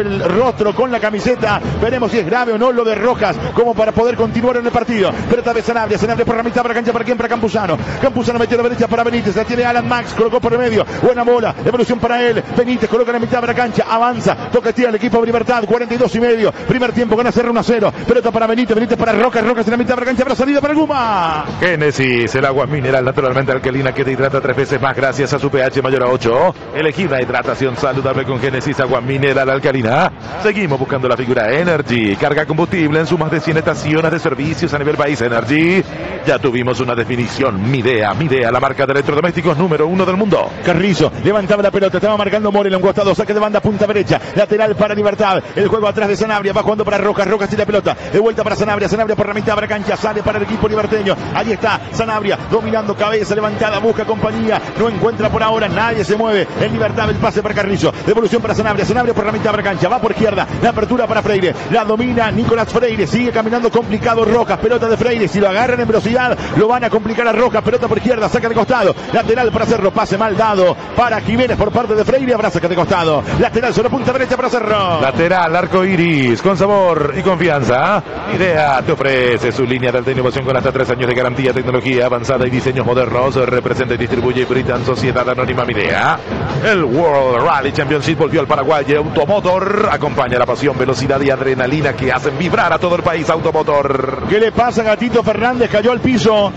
el rostro con la camiseta. Veremos si es grave o no lo de Rojas, como para poder continuar en el partido. Pelota de Sanabria, Sanabria por la mitad, para cancha, para quién, para Campuzano. Campuzano metió la derecha para Benítez, la tiene Alan Max, colocó por el medio. Buena bola, evolución para él. Benítez coloca en la mitad de la cancha, avanza, toquetea el equipo de Libertad, 42,5. Primer tiempo, gana Cerro 1-0. Pelota para Benítez, Benítez para Rojas, Rojas en la mitad de la cancha, para salida para Guma. Génesis, el agua mineral naturalmente alcalina que te hidrata 3 veces más gracias a su pH mayor a 8. Elegí la hidratación saludable con Génesis, agua mineral alcalina. Seguimos buscando la figura Energy. Carga combustible en sus más de 100 estaciones de servicios a nivel país. Energy. Ya tuvimos una definición. Midea, la marca de electrodomésticos número 1 del mundo. Carrizo levantaba la pelota, estaba marcando Morel, un costado, saque de banda, punta derecha, lateral para Libertad. El juego atrás de Sanabria, va jugando para Rojas, Rojas y la pelota. De vuelta para Sanabria, Sanabria por la mitad de la cancha, sale para el equipo liberteño. Ahí está Sanabria, dominando, cabeza levantada, busca compañía, no encuentra por ahora, nadie se mueve. En Libertad el pase para Carrizo, devolución para Sanabria, Sanabria por la mitad de la cancha, va por izquierda, la apertura para Freire, la domina Nicolás Freire, sigue caminando complicado Rojas, pelota de Freire, si lo agarran en velocidad, lo van a complicar a Rojas, pelota por izquierda, saca de costado, lateral para Cerro, pase mal dado para Jiménez por parte de Freire, habrá saca de costado, lateral sobre punta derecha para Cerro. Lateral, arco iris, con sabor y confianza. Idea te ofrece su línea de alta innovación con hasta 3 años de garantía, tecnología avanzada y diseños modernos. Representa y distribuye Britan Sociedad Anónima Midea. El World Rally Championship volvió al Paraguay. Automotor acompaña la pasión, velocidad y adrenalina que hacen vibrar a todo el país. Automotor. ¿Qué le pasa a Gatito Fernández? Cayó al piso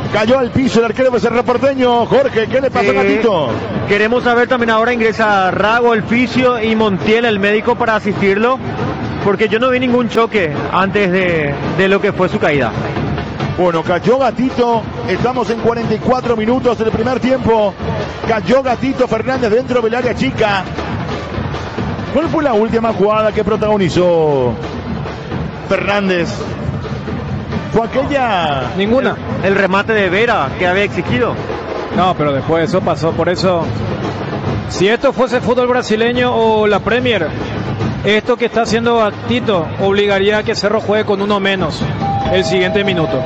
el arquero de Cerro Porteño. Jorge, ¿qué le pasa a Gatito? Queremos saber también, ahora ingresa Rago, el fisio, y Montiel, el médico, para asistirlo, porque yo no vi ningún choque antes de lo que fue su caída. Bueno, cayó Gatito, estamos en 44 minutos del primer tiempo. Cayó Gatito Fernández dentro del área chica. ¿Cuál fue la última jugada que protagonizó Fernández? ¿Fue aquella? Ninguna. El remate de Vera que había exigido. No, pero después eso pasó, por eso. Si esto fuese fútbol brasileño o la Premier, esto que está haciendo Gatito obligaría a que Cerro juegue con uno menos el siguiente minuto.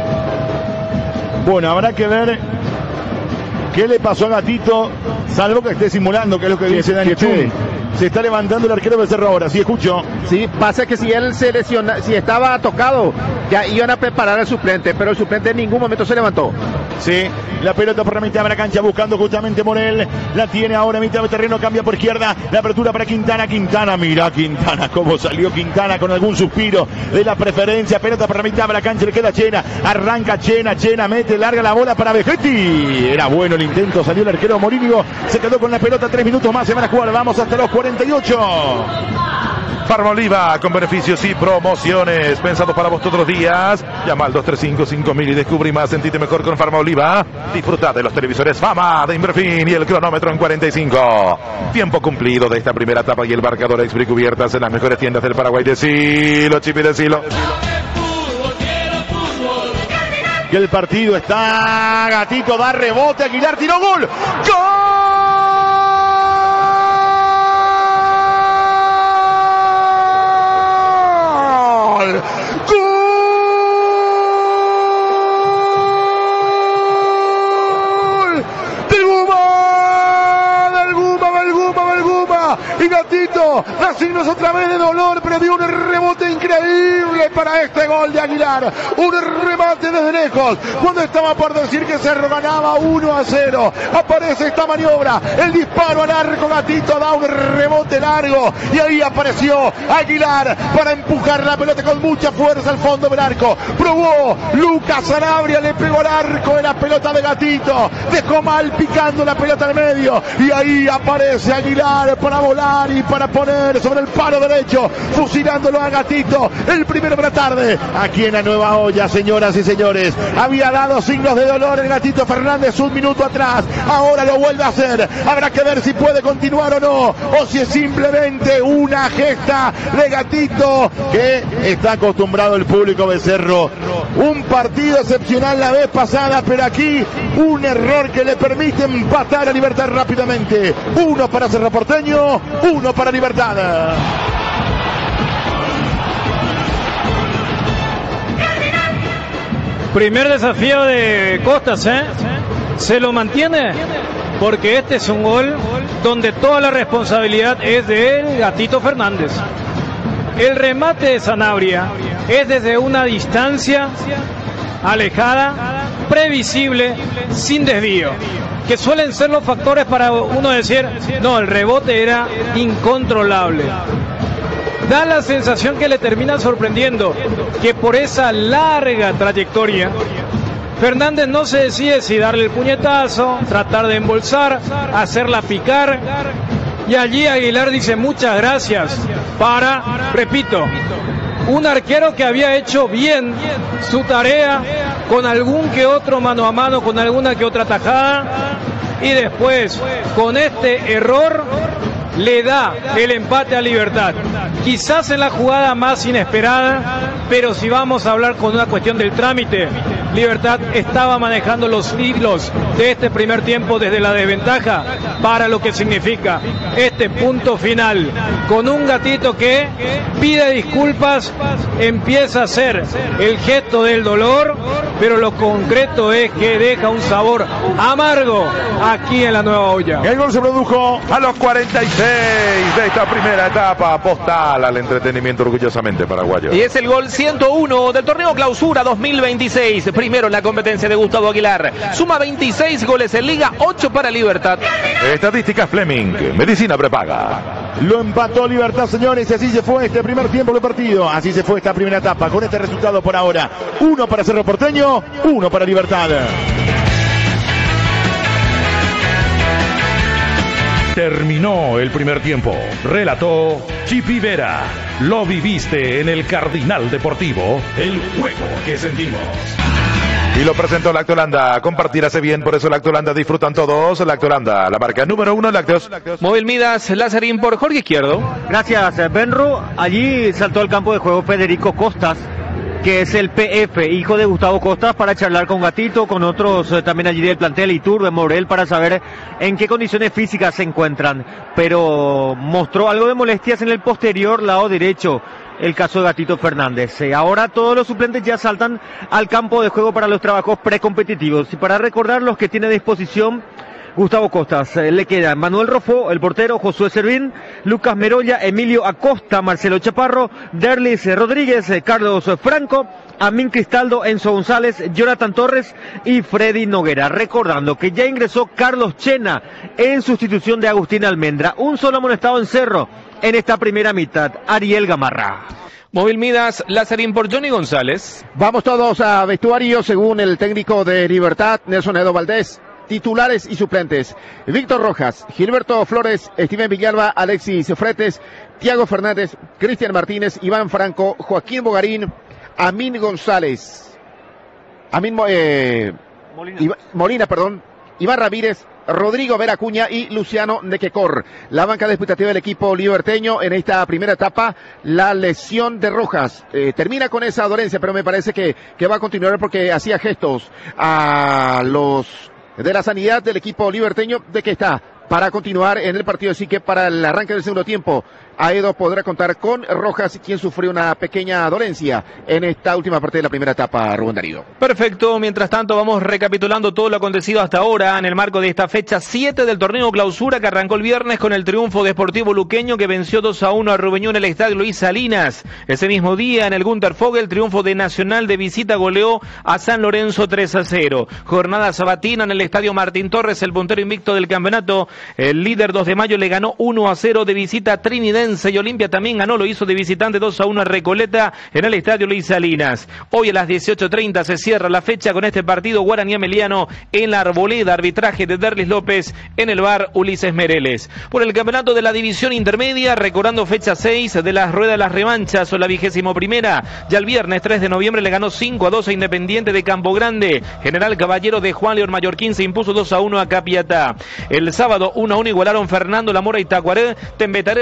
Bueno, habrá que ver qué le pasó a Gatito, salvo que esté simulando, que es lo que dice Dani Chun. Se está levantando el arquero del Cerro ahora, sí, escucho. Sí, pasa que si él se lesiona, si estaba tocado, ya iban a preparar al suplente, pero el suplente en ningún momento se levantó. Sí, la pelota por la mitad de la cancha buscando justamente Morel, la tiene ahora en mitad de terreno, cambia por izquierda, la apertura para Quintana, mira Quintana, cómo salió Quintana con algún suspiro de la preferencia, pelota por la mitad de la cancha, le queda Chena, arranca Chena, mete, larga la bola para Vegetti, era bueno el intento, salió el arquero Morínigo, se quedó con la pelota, 3 minutos más se van a jugar, vamos hasta los 48. Farmoliva con beneficios y promociones pensados para vos todos los días. Llama al 235-5000 y descubrí más. Sentite mejor con Farmoliva. Disfruta de los televisores Fama de Inverfin y el cronómetro en 45. Tiempo cumplido de esta primera etapa y el marcador Expri cubiertas en las mejores tiendas del Paraguay. Decilo, Chipi, decilo. Que el partido está, Gatito da rebote, Aguilar tiró gol. ¡Gol! Y Gatito da signos otra vez de dolor, pero dio un rebote increíble para este gol de Aguilar. Un remate desde lejos, cuando estaba por decir que Cerro ganaba 1-0. Aparece esta maniobra, el disparo al arco, Gatito da un rebote largo y ahí apareció Aguilar para empujar la pelota con mucha fuerza al fondo del arco. Probó Lucas Sanabria, le pegó al arco de la pelota de Gatito, dejó mal picando la pelota al medio y ahí aparece Aguilar para volar y para poner sobre el palo derecho, fusilándolo a Gatito, el primero de la tarde, aquí en la Nueva Olla, señoras y señores. Había dado signos de dolor el Gatito Fernández un minuto atrás, ahora lo vuelve a hacer, habrá que ver si puede continuar o no, o si es simplemente una gesta de Gatito, que está acostumbrado el público de Cerro. Un partido excepcional la vez pasada, pero aquí un error que le permite empatar a Libertad rápidamente. 1 para Cerro Porteño, 1 para Libertad. Primer desafío de Costas, ¿eh? Se lo mantiene porque este es un gol donde toda la responsabilidad es de Gatito Fernández. El remate de Sanabria es desde una distancia alejada, previsible, sin desvío, que suelen ser los factores para uno decir, no, el rebote era incontrolable. Da la sensación que le termina sorprendiendo, que por esa larga trayectoria, Fernández no se decide si darle el puñetazo, tratar de embolsar, hacerla picar, y allí Aguilar dice muchas gracias para, repito, un arquero que había hecho bien su tarea con algún que otro mano a mano, con alguna que otra tajada, y después con este error le da el empate a Libertad. Quizás en la jugada más inesperada, pero si vamos a hablar con una cuestión del trámite, Libertad estaba manejando los hilos de este primer tiempo desde la desventaja, para lo que significa este punto final, con un Gatito que pide disculpas, empieza a hacer el gesto del dolor, pero lo concreto es que deja un sabor amargo aquí en la Nueva Olla. El gol se produjo a los 46 de esta primera etapa, postal al entretenimiento orgullosamente paraguayo. Y es el gol 101 del torneo Clausura 2026. Primero en la competencia de Gustavo Aguilar. Suma 26 goles en Liga, 8 para Libertad. Estadísticas Fleming, medicina prepaga. Lo empató Libertad, señores, y así se fue este primer tiempo del partido. Así se fue esta primera etapa, con este resultado por ahora. 1 para Cerro Porteño, 1 para Libertad. Terminó el primer tiempo. Relató Chipi Vera. Lo viviste en el Cardinal Deportivo. El juego que sentimos. Y lo presentó Lactolanda. Compartir hace bien, por eso Lactolanda disfrutan todos. Lactolanda, la marca número 1 en lácteos. Móvil Midas, Lazarín por Jorge Izquierdo. Gracias, Benro. Allí saltó al campo de juego Federico Costas, que es el PF, hijo de Gustavo Costas, para charlar con Gatito, con otros también allí del plantel, Iturbe, Morel, para saber en qué condiciones físicas se encuentran. Pero mostró algo de molestias en el posterior lado derecho, el caso de Gatito Fernández. Ahora todos los suplentes ya saltan al campo de juego para los trabajos precompetitivos. Y para recordar los que tiene a disposición Gustavo Costas, le quedan Manuel Rofo, el portero, Josué Servín, Lucas Merolla, Emilio Acosta, Marcelo Chaparro, Derlis Rodríguez, Carlos Franco, Amin Cristaldo, Enzo González, Jonathan Torres y Freddy Noguera. Recordando que ya ingresó Carlos Chena en sustitución de Agustín Almendra. Un solo amonestado en Cerro en esta primera mitad, Ariel Gamarra. Móvil Midas, Lazarín por Johnny González. Vamos todos a vestuario según el técnico de Libertad, Nelson Edo Valdés. Titulares y suplentes: Víctor Rojas, Gilberto Flores, Steven Villalba, Alexis Fretes, Tiago Fernández, Cristian Martínez, Iván Franco, Joaquín Bogarín, Amin González, Molina, Iván Ramírez, Rodrigo Vera Acuña y Luciano Nequecor. La banca de expectativa del equipo liberteño en esta primera etapa, la lesión de Rojas. Termina con esa dolencia, pero me parece que va a continuar porque hacía gestos a los de la sanidad del equipo liberteño de que está para continuar en el partido, así que para el arranque del segundo tiempo Aedo podrá contar con Rojas, quien sufrió una pequeña dolencia en esta última parte de la primera etapa, Rubén Darío. Perfecto, mientras tanto vamos recapitulando todo lo acontecido hasta ahora en el marco de esta fecha 7 del torneo Clausura, que arrancó el viernes con el triunfo de Sportivo Luqueño, que venció 2-1 a Rubeñó en el estadio Luis Salinas. Ese mismo día en el Gunter Fogel, el triunfo de Nacional de visita goleó a San Lorenzo 3-0. Jornada sabatina en el estadio Martín Torres, el puntero invicto del campeonato. El líder 2 de mayo le ganó 1-0 de visita a Trinidense, y Olimpia también ganó, lo hizo de visitante 2-1 a Recoleta en el estadio Luis Salinas. Hoy a las 18:30 se cierra la fecha con este partido Guaraní Ameliano en la Arboleda, arbitraje de Derlis López en el bar Ulises Mereles. Por el campeonato de la división intermedia, recordando fecha 6 de las ruedas de las revanchas o la 21ª, ya el viernes 3 de noviembre le ganó 5-2 a Independiente de Campo Grande. General Caballero de Juan León Mallorquín se impuso 2-1 a Capiatá. El sábado 1-1 igualaron Fernando La Mora y Tacuaré. Tembetaré le ganó de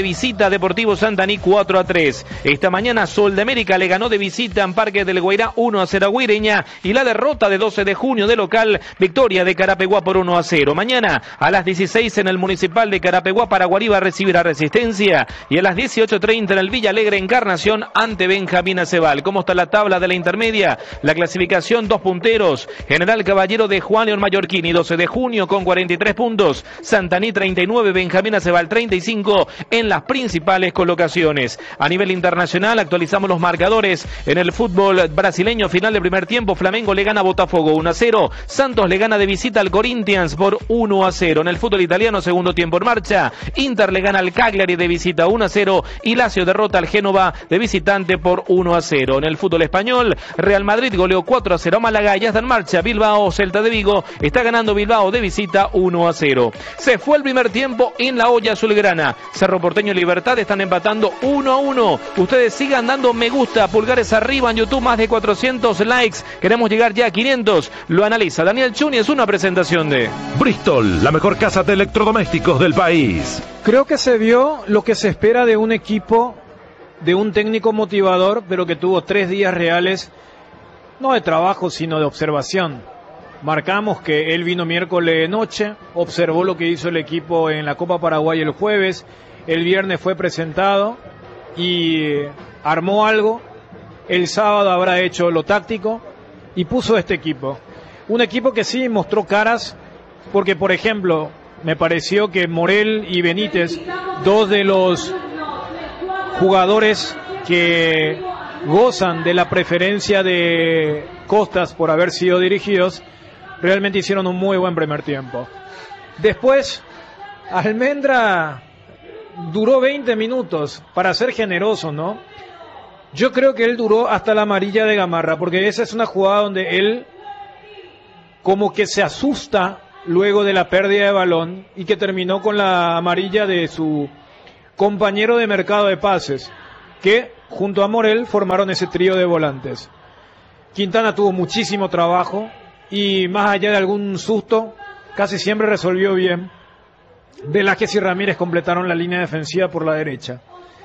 visita a Deportivo Santaní 4-3. Esta mañana Sol de América le ganó de visita en Parque del Guairá 1-0 a Guireña, y la derrota de 12 de junio de local, victoria de Carapeguá por 1-0. Mañana a las 16 en el Municipal de Carapeguá, Paraguarí va a recibir a Resistencia, y a las 18:30 en el Villa Alegre, Encarnación ante Benjamín Acebal. ¿Cómo está la tabla de la intermedia? La clasificación: 2 punteros, General Caballero de Juan León Mallorquini 12 de junio con 43 puntos, Santaní 39, Benjamín Acebal 35 en las principales colocaciones. A nivel internacional actualizamos los marcadores. En el fútbol brasileño, final del primer tiempo, Flamengo le gana a Botafogo 1-0, Santos le gana de visita al Corinthians por 1-0. En el fútbol italiano, segundo tiempo en marcha, Inter le gana al Cagliari de visita 1-0 y Lazio derrota al Génova de visitante por 1-0. En el fútbol español, Real Madrid goleó 4-0 a Málaga, ya está en marcha Bilbao, Celta de Vigo, está ganando Bilbao de visita 1-0. Se fue el primer tiempo en la olla azulgrana. Cerro Porteño y Libertad están empatando 1-1. Ustedes sigan dando me gusta, pulgares arriba en YouTube, más de 400 likes. Queremos llegar ya a 500. Lo analiza Daniel Chuni, es una presentación de Bristol, la mejor casa de electrodomésticos del país. Creo que se vio lo que se espera de un equipo, de un técnico motivador, pero que tuvo 3 días reales, no de trabajo, sino de observación. Marcamos que él vino miércoles noche, observó lo que hizo el equipo en la Copa Paraguay el jueves, el viernes fue presentado y armó algo. El sábado habrá hecho lo táctico y puso este equipo. Un equipo que sí mostró caras, porque por ejemplo, me pareció que Morel y Benítez, 2 de los jugadores que gozan de la preferencia de Costas por haber sido dirigidos, realmente hicieron un muy buen primer tiempo. Después, Almendra duró 20 minutos, para ser generoso, ¿no? Yo creo que él duró hasta la amarilla de Gamarra, porque esa es una jugada donde él como que se asusta luego de la pérdida de balón y que terminó con la amarilla de su compañero de mercado de pases, que junto a Morel formaron ese trío de volantes. Quintana tuvo muchísimo trabajo y más allá de algún susto, casi siempre resolvió bien. Velázquez y Ramírez completaron la línea defensiva por la derecha.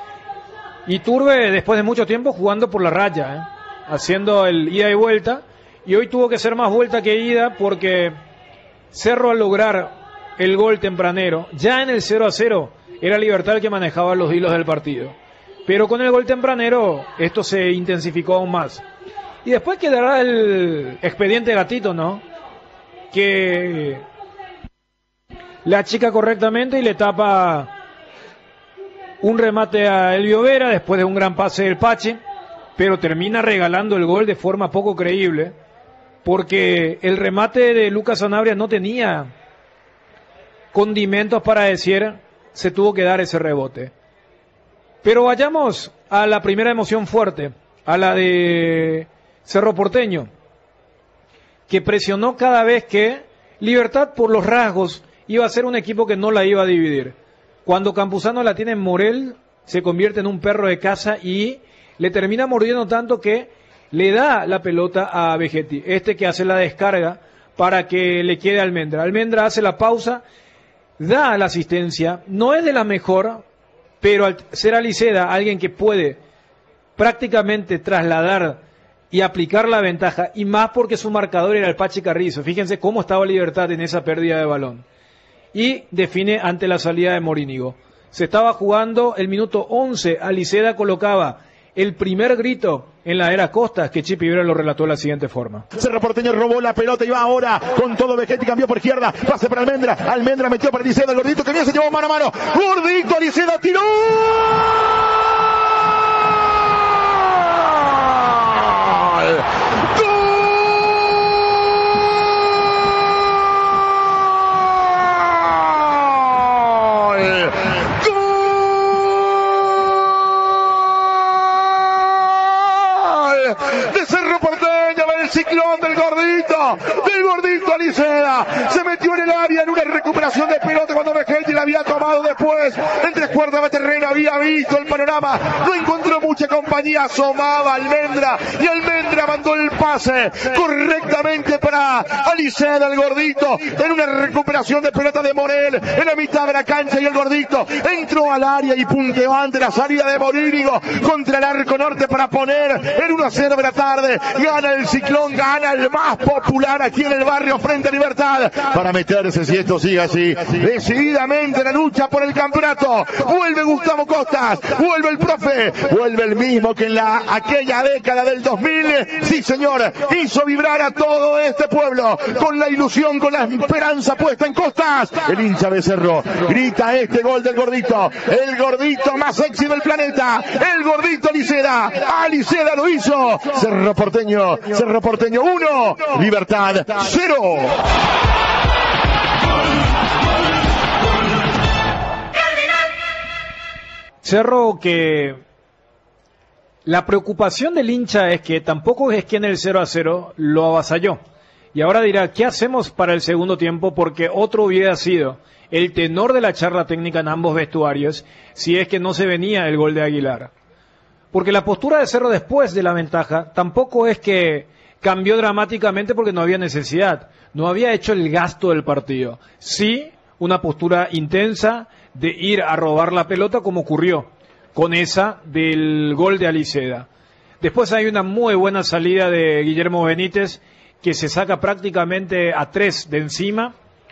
Y Turbe, después de mucho tiempo, jugando por la raya, haciendo el ida y vuelta, y hoy tuvo que ser más vuelta que ida porque Cerro, al lograr el gol tempranero, ya en el 0-0, era Libertad el que manejaba los hilos del partido. Pero con el gol tempranero, esto se intensificó aún más. Y después quedará el expediente Gatito, ¿no? Que la achica correctamente y le tapa un remate a Elvio Vera después de un gran pase del Pache, pero termina regalando el gol de forma poco creíble, porque el remate de Lucas Sanabria no tenía condimentos para decir se tuvo que dar ese rebote. Pero vayamos a la primera emoción fuerte, a la de Cerro Porteño, que presionó cada vez que Libertad, por los rasgos, iba a ser un equipo que no la iba a dividir. Cuando Campuzano la tiene en Morel, se convierte en un perro de caza y le termina mordiendo tanto que le da la pelota a Vegetti, este que hace la descarga para que le quede a Almendra. Almendra hace la pausa, da la asistencia, no es de la mejor, pero al ser Aliceda alguien que puede prácticamente trasladar y aplicar la ventaja, y más porque su marcador era el Pache Carrizo. Fíjense cómo estaba Libertad en esa pérdida de balón. Y define ante la salida de Morínigo. Se estaba jugando el minuto 11, Aliceda colocaba el primer grito en la era Costas, que Chipi Vera lo relató de la siguiente forma. Cerro Porteño robó la pelota y va ahora con todo. Vegetti cambió por izquierda, pase para Almendra, Almendra metió para Aliceda, el gordito que bien se llevó mano a mano, gordito, Aliceda tiró. Ciclón del gordito Aliceda, se metió metió en el área en una recuperación de pelota cuando Vegetti la había tomado después. En 3/4 de terreno había visto el panorama, no encontró mucha compañía, asomaba Almendra y Almendra mandó el pase correctamente para Aliceda, el gordito, en una recuperación de pelota de Morel en la mitad de la cancha, y el gordito entró al área y punteó ante la salida de Morínigo contra el arco norte para poner el 1-0 de la tarde. Gana el Ciclón, gana el más popular aquí en el barrio frente a Libertad, para meterse, si esto sigue así, decididamente en la lucha por el campeonato. Vuelve Gustavo Costas, vuelve el profe, vuelve el mismo que en aquella década del 2000, sí señor, hizo vibrar a todo este pueblo con la ilusión, con la esperanza puesta en Costas. El hincha de Cerro grita este gol del gordito, el gordito más sexy del planeta, el gordito Aliceda. Aliceda lo hizo. Cerro Porteño 1, Libertad 0. Cerro, que la preocupación del hincha es que tampoco es que en el 0-0 lo avasalló. Y ahora dirá, ¿qué hacemos para el segundo tiempo? Porque otro hubiera sido el tenor de la charla técnica en ambos vestuarios si es que no se venía el gol de Aguilar. Porque la postura de Cerro después de la ventaja tampoco es que cambió dramáticamente porque no había necesidad. No había hecho el gasto del partido. Sí, una postura intensa de ir a robar la pelota, como ocurrió con esa del gol de Aliceda. Después hay una muy buena salida de Guillermo Benítez, que se saca prácticamente a 3 de encima,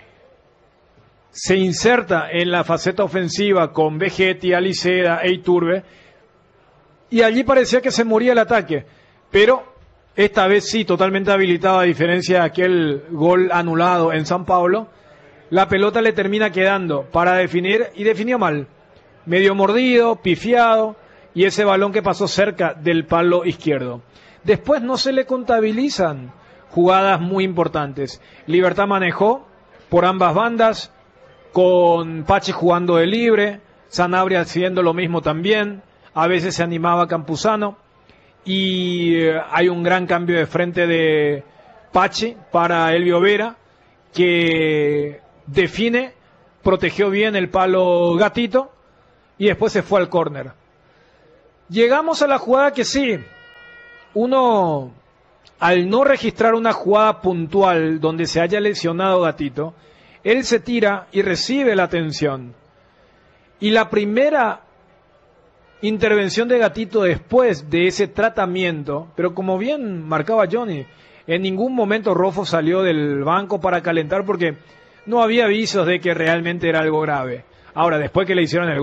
se inserta en la faceta ofensiva con Vegetti, Aliceda e Iturbe, y allí parecía que se moría el ataque, pero esta vez sí, totalmente habilitado, a diferencia de aquel gol anulado en San Pablo. La pelota le termina quedando para definir, y definió mal, medio mordido, pifiado, y ese balón que pasó cerca del palo izquierdo. Después no se le contabilizan jugadas muy importantes. Libertad manejó por ambas bandas, con Pache jugando de libre, Sanabria haciendo lo mismo también, a veces se animaba Campuzano, y hay un gran cambio de frente de Pache para Elvio Vera, que define, protegió bien el palo Gatito, y después se fue al córner. Llegamos a la jugada que sí, uno, al no registrar una jugada puntual donde se haya lesionado Gatito, él se tira y recibe la atención. Y la primera intervención de Gatito después de ese tratamiento, pero como bien marcaba Johnny, en ningún momento Rofo salió del banco para calentar porque no había avisos de que realmente era algo grave. Ahora, después que le hicieron el